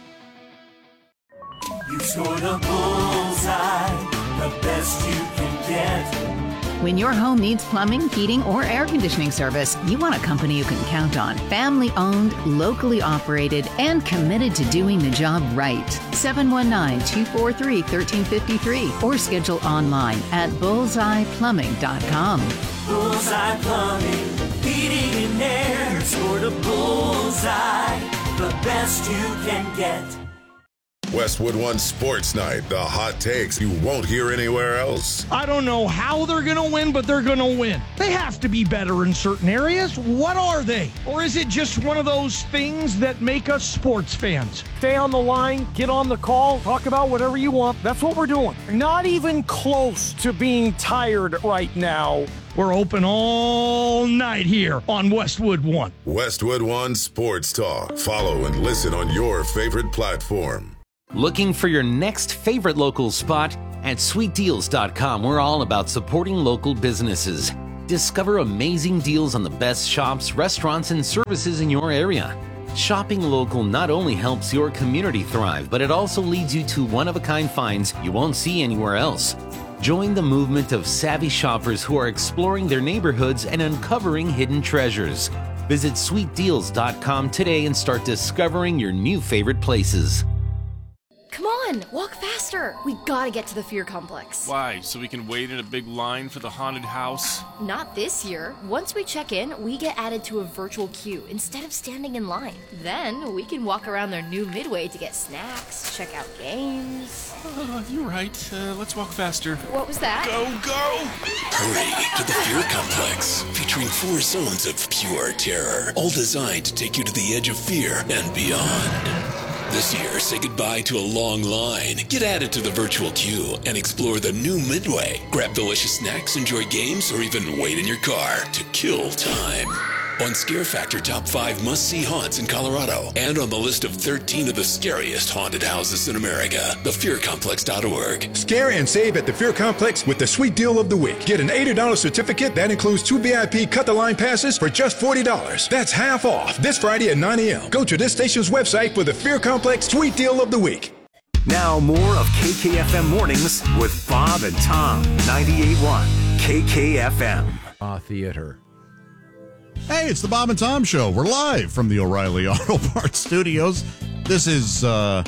You scored a bullseye, the best you can get. When your home needs plumbing, heating, or air conditioning service, you want a company you can count on. Family owned, locally operated, and committed to doing the job right. seven one nine, two four three, one three five three or schedule online at bullseye plumbing dot com. Bullseye Plumbing, heating and air. You scored a bullseye, the best you can get. Westwood One Sports Night, the hot takes you won't hear anywhere else. I don't know how they're going to win, but they're going to win. They have to be better in certain areas. What are they? Or is it just one of those things that make us sports fans? Stay on the line, get on the call, talk about whatever you want. That's what we're doing. Not even close to being tired right now. We're open all night here on Westwood One. Westwood One Sports Talk. Follow and listen on your favorite platform. Looking for your next favorite local spot? At sweet deals dot com, we're all about supporting local businesses. Discover amazing deals on the best shops, restaurants, and services in your area. Shopping local not only helps your community thrive, but it also leads you to one-of-a-kind finds you won't see anywhere else. Join the movement of savvy shoppers who are exploring their neighborhoods and uncovering hidden treasures. Visit sweet deals dot com today and start discovering your new favorite places. Come on, walk faster. We gotta get to the Fear Complex. Why? So we can wait in a big line for the haunted house? Not this year. Once we check in, we get added to a virtual queue instead of standing in line. Then we can walk around their new Midway to get snacks, check out games. Uh, you're right. Uh, let's walk faster. What was that? Go, go! Hurry to the Fear Complex, featuring four zones of pure terror, all designed to take you to the edge of fear and beyond. This year, say goodbye to a long line. Get added to the virtual queue and explore the new Midway. Grab delicious snacks, enjoy games, or even wait in your car to kill time. On Scare Factor Top five Must-See Haunts in Colorado, and on the list of thirteen of the scariest haunted houses in America, the fear complex dot org. Scare and save at the Fear Complex with the sweet deal of the week. Get an eighty dollars certificate that includes two V I P cut-the-line passes for just forty dollars. That's half off this Friday at nine a.m. Go to this station's website for the Fear Complex sweet deal of the week. Now more of K K F M Mornings with Bob and Tom. ninety-eight point one K K F M. Uh, theater. Hey, it's the Bob and Tom Show. We're live from the O'Reilly Auto Parts Studios. This is uh,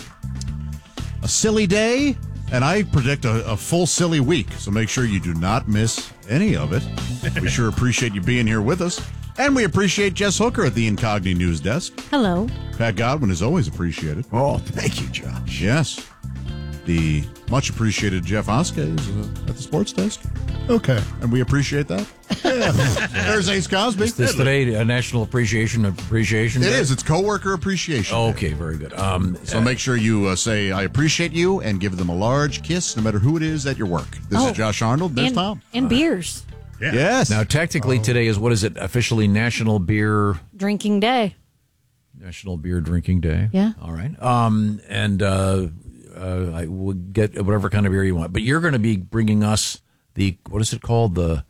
a silly day, and I predict a, a full silly week, so make sure you do not miss any of it. We sure appreciate you being here with us, and we appreciate Jess Hooker at the Incogni News Desk. Hello. Pat Godwin is always appreciated. Oh, thank you, Josh. Yes. The much appreciated Jeff Oskey is uh, at the sports desk. Okay. And we appreciate that. Yeah. There's Ace Cosby. Is this today a National Appreciation of Appreciation It Day? is. It's Coworker Appreciation Day. Okay, very good. Um, So uh, make sure you uh, say, I appreciate you, and give them a large kiss, no matter who it is at your work. This Oh. is Josh Arnold. There's and, Tom. And beers. Yeah. Yes. Now, technically, today is, what is it, officially National Beer Drinking Day. National Beer Drinking Day? Yeah. All right. Um, and uh, uh, I will get whatever kind of beer you want. But you're going to be bringing us the, what is it called? The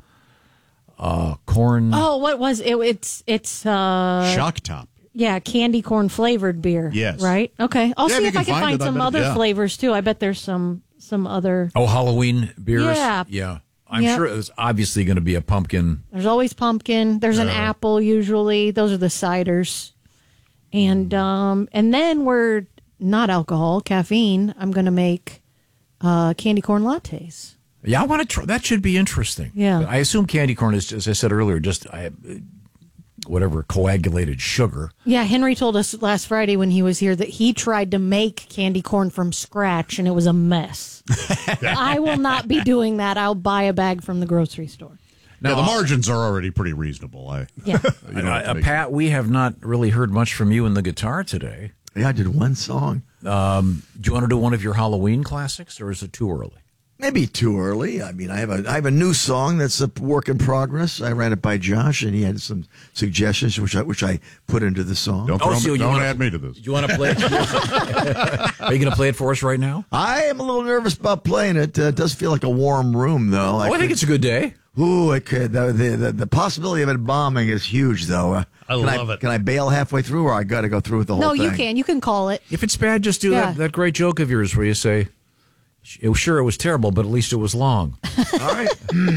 uh, corn. Oh, what was it? It's it's uh Shock Top. Yeah, candy corn flavored beer. Yes. Right? Okay. I'll Yeah, see if if, you I can can find find it, I some bet- other yeah. flavors too. I bet there's some some other Oh, Halloween beers? Yeah. Yeah. I'm Yep. sure it's obviously going to be a pumpkin. There's always pumpkin. There's an Yeah. apple usually. Those are the ciders. And um and then we're not alcohol, caffeine. I'm going to make uh candy corn lattes. Yeah, I want to try. That should be interesting. Yeah. I assume candy corn is, as I said earlier, just I, whatever coagulated sugar. Yeah, Henry told us last Friday when he was here that he tried to make candy corn from scratch and it was a mess. I will not be doing that. I'll buy a bag from the grocery store. Now, the margins are already pretty reasonable. I, Yeah. you don't have to Uh, make- Pat, we have not really heard much from you in the guitar today. Yeah, I did one song. Um, do you want to do one of your Halloween classics, or is it too early? Maybe too early. I mean, I have a I have a new song that's a work in progress. I ran it by Josh, and he had some suggestions, which I which I put into the song. Don't, throw Oh, so me, you don't wanna- add me to this. Do you want to play it? Are you going to play it for us right now? I am a little nervous about playing it. Uh, it does feel like a warm room, though. Oh, I think it's a good day. Ooh, it could. The, the, the, the possibility of it bombing is huge, though. Uh, I can love I, it. Can I bail halfway through, or I got to go through with the whole No, thing? you can. You can call it. If it's bad, just do Yeah. that, that great joke of yours where you say, sure, it was terrible, but at least it was long. All right.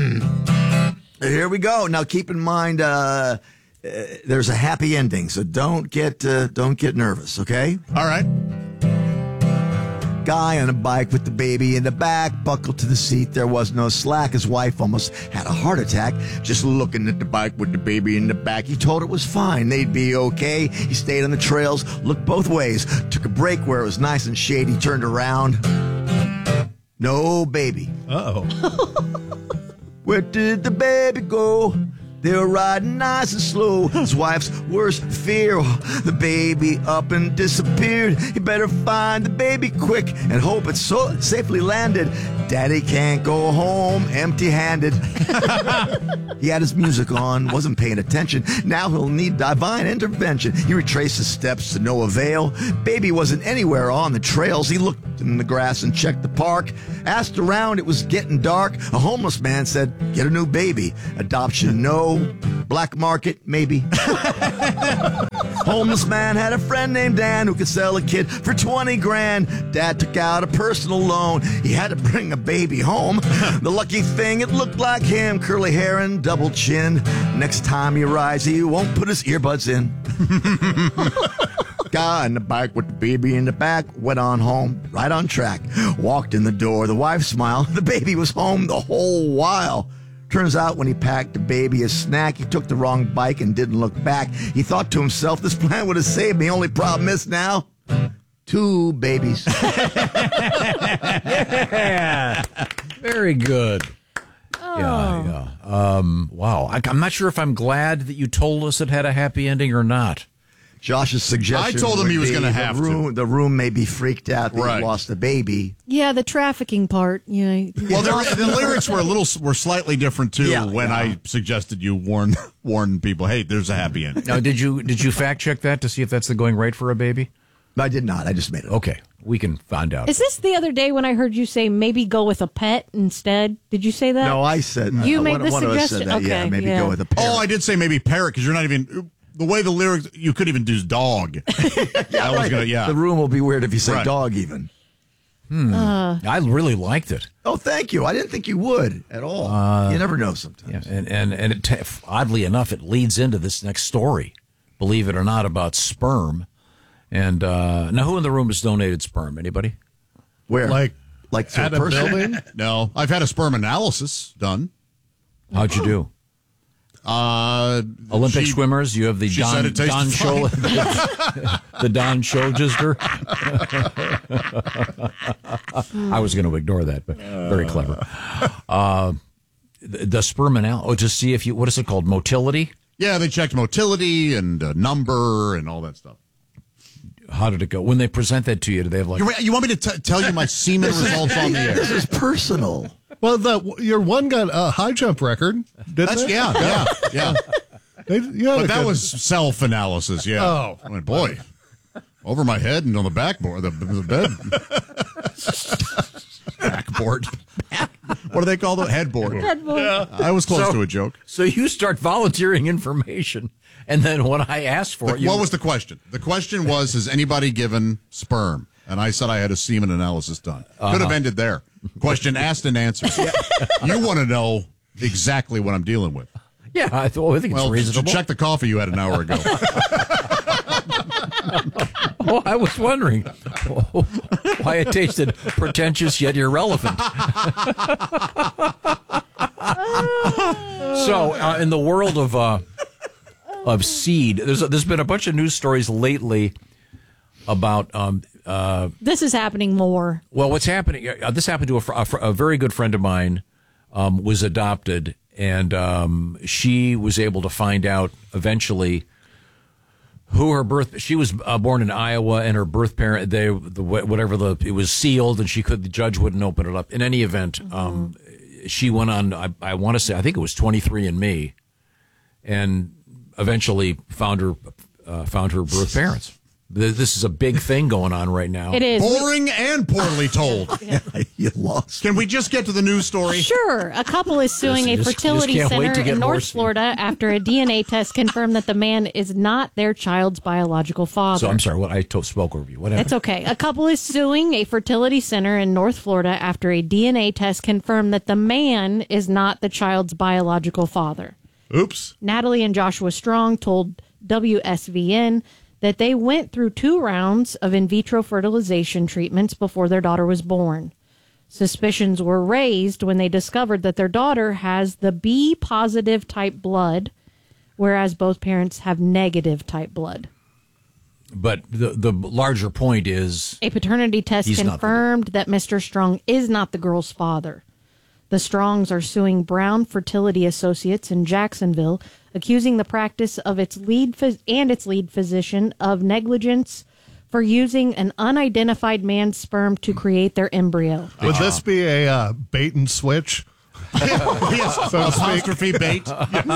Here we go. Now, keep in mind, uh, uh, there's a happy ending, so don't get uh, don't get nervous. Okay. All right. Guy on a bike with the baby in the back, buckled to the seat. There was no slack. His wife almost had a heart attack just looking at the bike with the baby in the back. He told her it was fine. They'd be okay. He stayed on the trails, looked both ways, took a break where it was nice and shady, turned around. No baby. Uh-oh. Where did the baby go? They were riding nice and slow. His wife's worst fear, the baby up and disappeared. He better find the baby quick and hope it's so safely landed. Daddy can't go home empty-handed. He had his music on, wasn't paying attention. Now he'll need divine intervention. He retraced his steps to no avail. Baby wasn't anywhere on the trails. He looked in the grass and checked the park. Asked around, it was getting dark. A homeless man said, get a new baby. Adoption, no. Black market, maybe. Homeless man had a friend named Dan who could sell a kid for twenty grand. Dad took out a personal loan. He had to bring a baby home. The lucky thing, it looked like him. Curly hair and double chin. Next time he rides, he won't put his earbuds in. Guy on the bike with the baby in the back went on home, right on track. Walked in the door. The wife smiled. The baby was home the whole while. Turns out when he packed the baby a snack, he took the wrong bike and didn't look back. He thought to himself, this plan would have saved me. Only problem is now, two babies. Yeah. Very good. Oh. Yeah, yeah. Um, wow. I, I'm not sure if I'm glad that you told us it had a happy ending or not. Josh's suggestion. I told him he was going to have room, to. The room may be freaked out that Right. he lost the baby. Yeah, the trafficking part. You know, Well, the, the lyrics were a little were slightly different too. Yeah, when yeah. I suggested you warn warn people, hey, there's a happy end. Now, did you did you fact check that to see if that's the going rate for a baby? I did not. I just made it. Okay, we can find out. Is this the other day when I heard you say maybe go with a pet instead? Did you say that? No, I said You uh, made one, the one of us suggestion? said that. Okay, yeah, maybe yeah. go with a parrot. Oh, I did say maybe parrot because you're not even the way the lyrics. You could even do dog. yeah, I was right. gonna, yeah. The room will be weird if you say Right. dog even. Hmm. Uh. I really liked it. Oh, thank you. I didn't think you would at all. Uh, you never know sometimes. Yeah, and and and it, oddly enough, it leads into this next story. Believe it or not, about sperm. And uh, now, who in the room has donated sperm? Anybody? Where? Like, like to at a a person? building? No, I've had a sperm analysis done. How'd you do? Uh, Olympic she- swimmers. You have the she Don said it tasted Don Show, fine. the Don Showgister. I was going to ignore that, but very clever. Uh, the, the sperm analysis. Oh, to see if you. What is it called? Motility. Yeah, they checked motility and uh, number and all that stuff. How did it go? When they present that to you, do they have like? You, you want me to t- tell you my semen results on the air? This is personal. Well, the your one got a high jump record, didn't That's, it? yeah, yeah, yeah. They, yeah, But they that could- was self-analysis, yeah. Oh. I went, boy, over my head and on the backboard, the, the bed. Backboard. What do they call the headboard? Headboard. Yeah. I was close So- to a joke. So you start volunteering information, and then when I asked for The- it, you, what was the question? The question was, has anybody given sperm? And I said I had a semen analysis done. Could have Uh-huh. ended there. Question asked and answered. You want to know exactly what I'm dealing with. Yeah, I, th- well, I think Well, it's reasonable. check the coffee you had an hour ago. Oh, I was wondering why it tasted pretentious yet irrelevant. So, uh, in the world of uh, of seed, there's there's been a bunch of news stories lately about. Um, uh, This is happening more. well, what's happening? Uh, this happened to a, fr- a, fr- a very good friend of mine. Um, was adopted, and um, she was able to find out eventually who her birth. She was uh, born in Iowa, and her birth parent, they the whatever the it was sealed, and she could the judge wouldn't open it up. In any event, um, she went on. I, I want to say I think it was twenty-three and me, and eventually found her uh, found her birth parents. This is a big thing going on right now. It is. Boring and poorly told. You lost. Can we just get to the news story? Sure. A couple is suing a Just- just fertility can't wait center to get in North horsey. Florida after a D N A test confirmed that the man is not their child's biological father. So I'm sorry. What I told, spoke over you. What happened? That's okay. A couple is suing a fertility center in North Florida after a D N A test confirmed that the man is not the child's biological father. Oops. Natalie and Joshua Strong told W S V N that they went through two rounds of in vitro fertilization treatments before their daughter was born. Suspicions were raised when they discovered that their daughter has the B positive type blood, whereas both parents have negative type blood. But the the larger point is A paternity test he's not the- confirmed that Mister Strong is not the girl's father. The Strongs are suing Brown Fertility Associates in Jacksonville, accusing the practice of its lead phys- and its lead physician of negligence for using an unidentified man's sperm to create their embryo. Would this be a uh, bait and switch? Yes, So to speak. apostrophe bait. B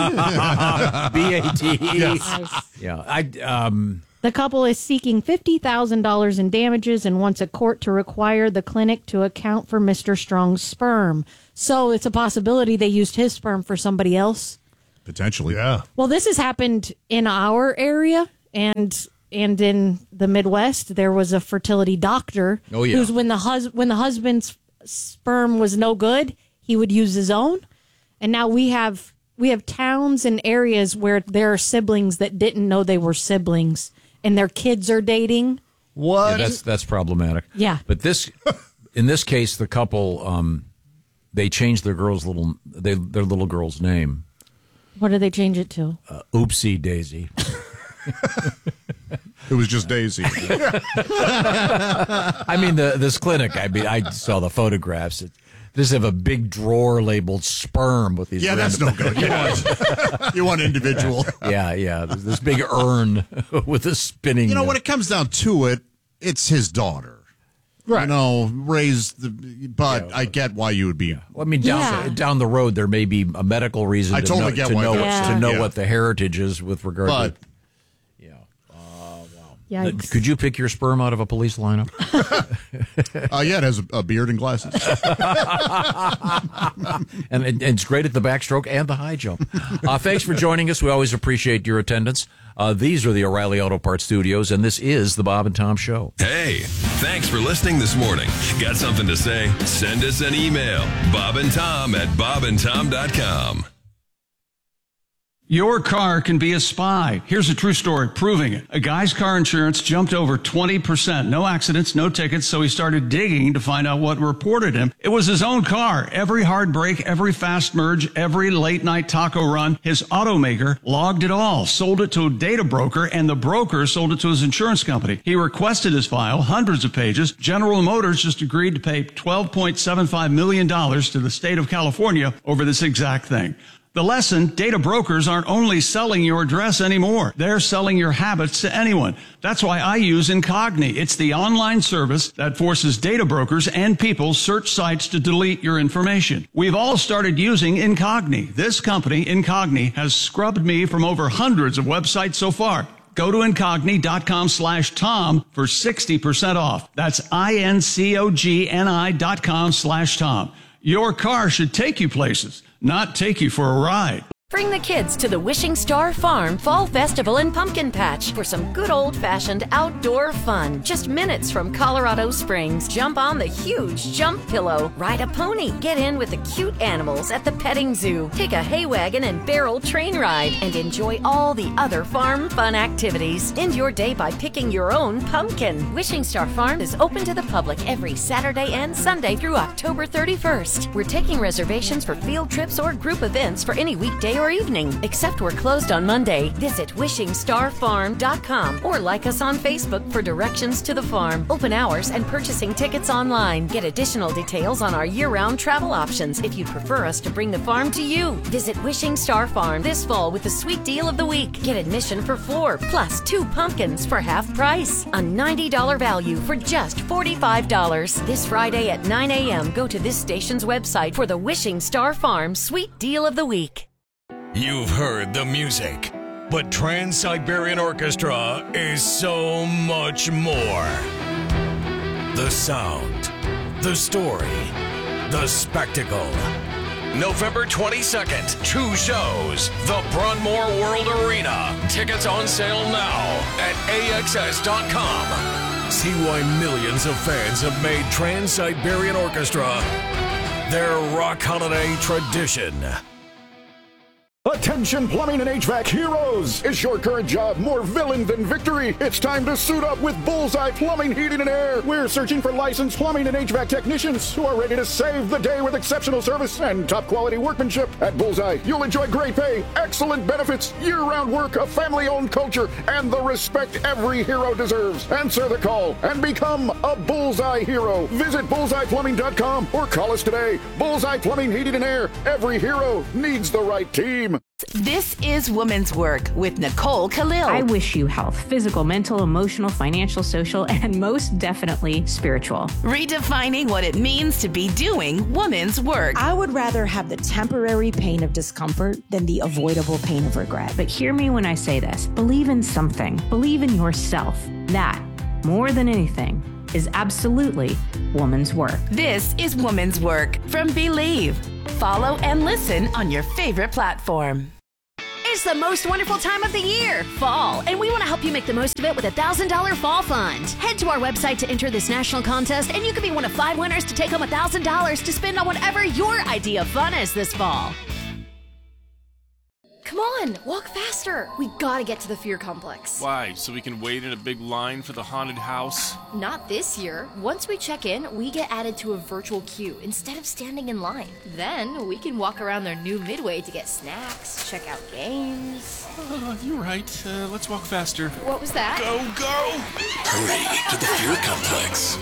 A T. Yes. Yeah, I um. The couple is seeking fifty thousand dollars in damages and wants a court to require the clinic to account for Mister Strong's sperm. So it's a possibility they used his sperm for somebody else. Potentially. Yeah. Well, this has happened in our area and and in the Midwest. There was a fertility doctor Oh, yeah. who's when the hus- when the husband's sperm was no good, he would use his own. And now we have we have towns and areas where there are siblings that didn't know they were siblings and their kids are dating. What? Yeah, that's that's problematic. Yeah. But this, in this case, the couple, um, they changed their girl's little, they, their little girl's name. What did they change it to? Uh, Oopsie Daisy. It was just Daisy. I mean, the this clinic. I mean, I saw the photographs. It, they just have a big drawer labeled sperm with these. Yeah, that's no random- good. You want, you want individual. Yeah, yeah. There's this big urn with a spinning. You know, uh, when it comes down to it, it's his daughter. Right. You know, raised the. But I get why you would be. Well, I mean, down Yeah. down the road, there may be a medical reason. I to totally know, get to why know they're what, upset. to know Yeah. what the heritage is with regard But to. Yikes. Could you pick your sperm out of a police lineup? uh, yeah, it has a, a beard and glasses. and, and it's great at the backstroke and the high jump. Uh, thanks for joining us. We always appreciate your attendance. Uh, these are the O'Reilly Auto Parts Studios, and this is the Bob and Tom Show. Hey, thanks for listening this morning. Got something to say? Send us an email. Bob and Tom at bob and tom dot com. Your car can be a spy. Here's a true story proving it. A guy's car insurance jumped over twenty percent. No accidents, no tickets, so he started digging to find out what reported him. It was his own car. Every hard break, every fast merge, every late night taco run, his automaker logged it all, sold it to a data broker, and the broker sold it to his insurance company. He requested his file, hundreds of pages. General Motors just agreed to pay twelve point seven five million dollars to the state of California over this exact thing. The lesson, data brokers aren't only selling your address anymore. They're selling your habits to anyone. That's why I use Incogni. It's the online service that forces data brokers and people search sites to delete your information. We've all started using Incogni. This company, Incogni, has scrubbed me from over hundreds of websites so far. Go to incogni.com slash Tom for sixty percent off. That's I-N-C-O-G-N-I dot com slash Tom. Your car should take you places, not take you for a ride. Bring the kids to the Wishing Star Farm Fall Festival and Pumpkin Patch for some good old-fashioned outdoor fun. Just minutes from Colorado Springs. Jump on the huge jump pillow. Ride a pony. Get in with the cute animals at the petting zoo. Take a hay wagon and barrel train ride. And enjoy all the other farm fun activities. End your day by picking your own pumpkin. Wishing Star Farm is open to the public every Saturday and Sunday through October thirty-first. We're taking reservations for field trips or group events for any weekday or evening, except we're closed on Monday. Visit wishing star farm dot com or like us on Facebook for directions to the farm, open hours, and purchasing tickets online. Get additional details on our year-round travel options if you'd prefer us to bring the farm to you. Visit Wishing Star Farm this fall with the sweet deal of the week. Get admission for four, plus two pumpkins for half price. A ninety dollars value for just forty-five dollars. This Friday at nine a.m., go to this station's website for the Wishing Star Farm sweet deal of the week. You've heard the music, but Trans-Siberian Orchestra is so much more. The sound, the story, the spectacle. November twenty-second, two shows, the Broadmoor World Arena. Tickets on sale now at A X S dot com. See why millions of fans have made Trans-Siberian Orchestra their rock holiday tradition. Attention plumbing and H V A C heroes! Is your current job more villain than victory? It's time to suit up with Bullseye Plumbing, Heating, and Air. We're searching for licensed plumbing and H V A C technicians who are ready to save the day with exceptional service and top quality workmanship. At Bullseye, you'll enjoy great pay, excellent benefits, year-round work, a family-owned culture, and the respect every hero deserves. Answer the call and become a Bullseye hero. Visit bullseye plumbing dot com or call us today. Bullseye Plumbing, Heating, and Air. Every hero needs the right team. This is Women's Work with Nicole Khalil. I wish you health, physical, mental, emotional, financial, social, and most definitely spiritual. Redefining what it means to be doing women's work. I would rather have the temporary pain of discomfort than the avoidable pain of regret. But hear me when I say this. Believe in something. Believe in yourself. That, more than anything, is absolutely woman's work. This is Woman's Work from Believe. Follow and listen on your favorite platform. It's the most wonderful time of the year, fall, and we want to help you make the most of it with a one thousand dollars Fall Fund. Head to our website to enter this national contest, and you could be one of five winners to take home one thousand dollars to spend on whatever your idea of fun is this fall. Come on, walk faster. We gotta get to the Fear Complex. Why? So we can wait in a big line for the haunted house? Not this year. Once we check in, we get added to a virtual queue instead of standing in line. Then we can walk around their new Midway to get snacks, check out games. Uh, you're right. Uh, let's walk faster. What was that? Go, go! Hurry to the Fear Complex.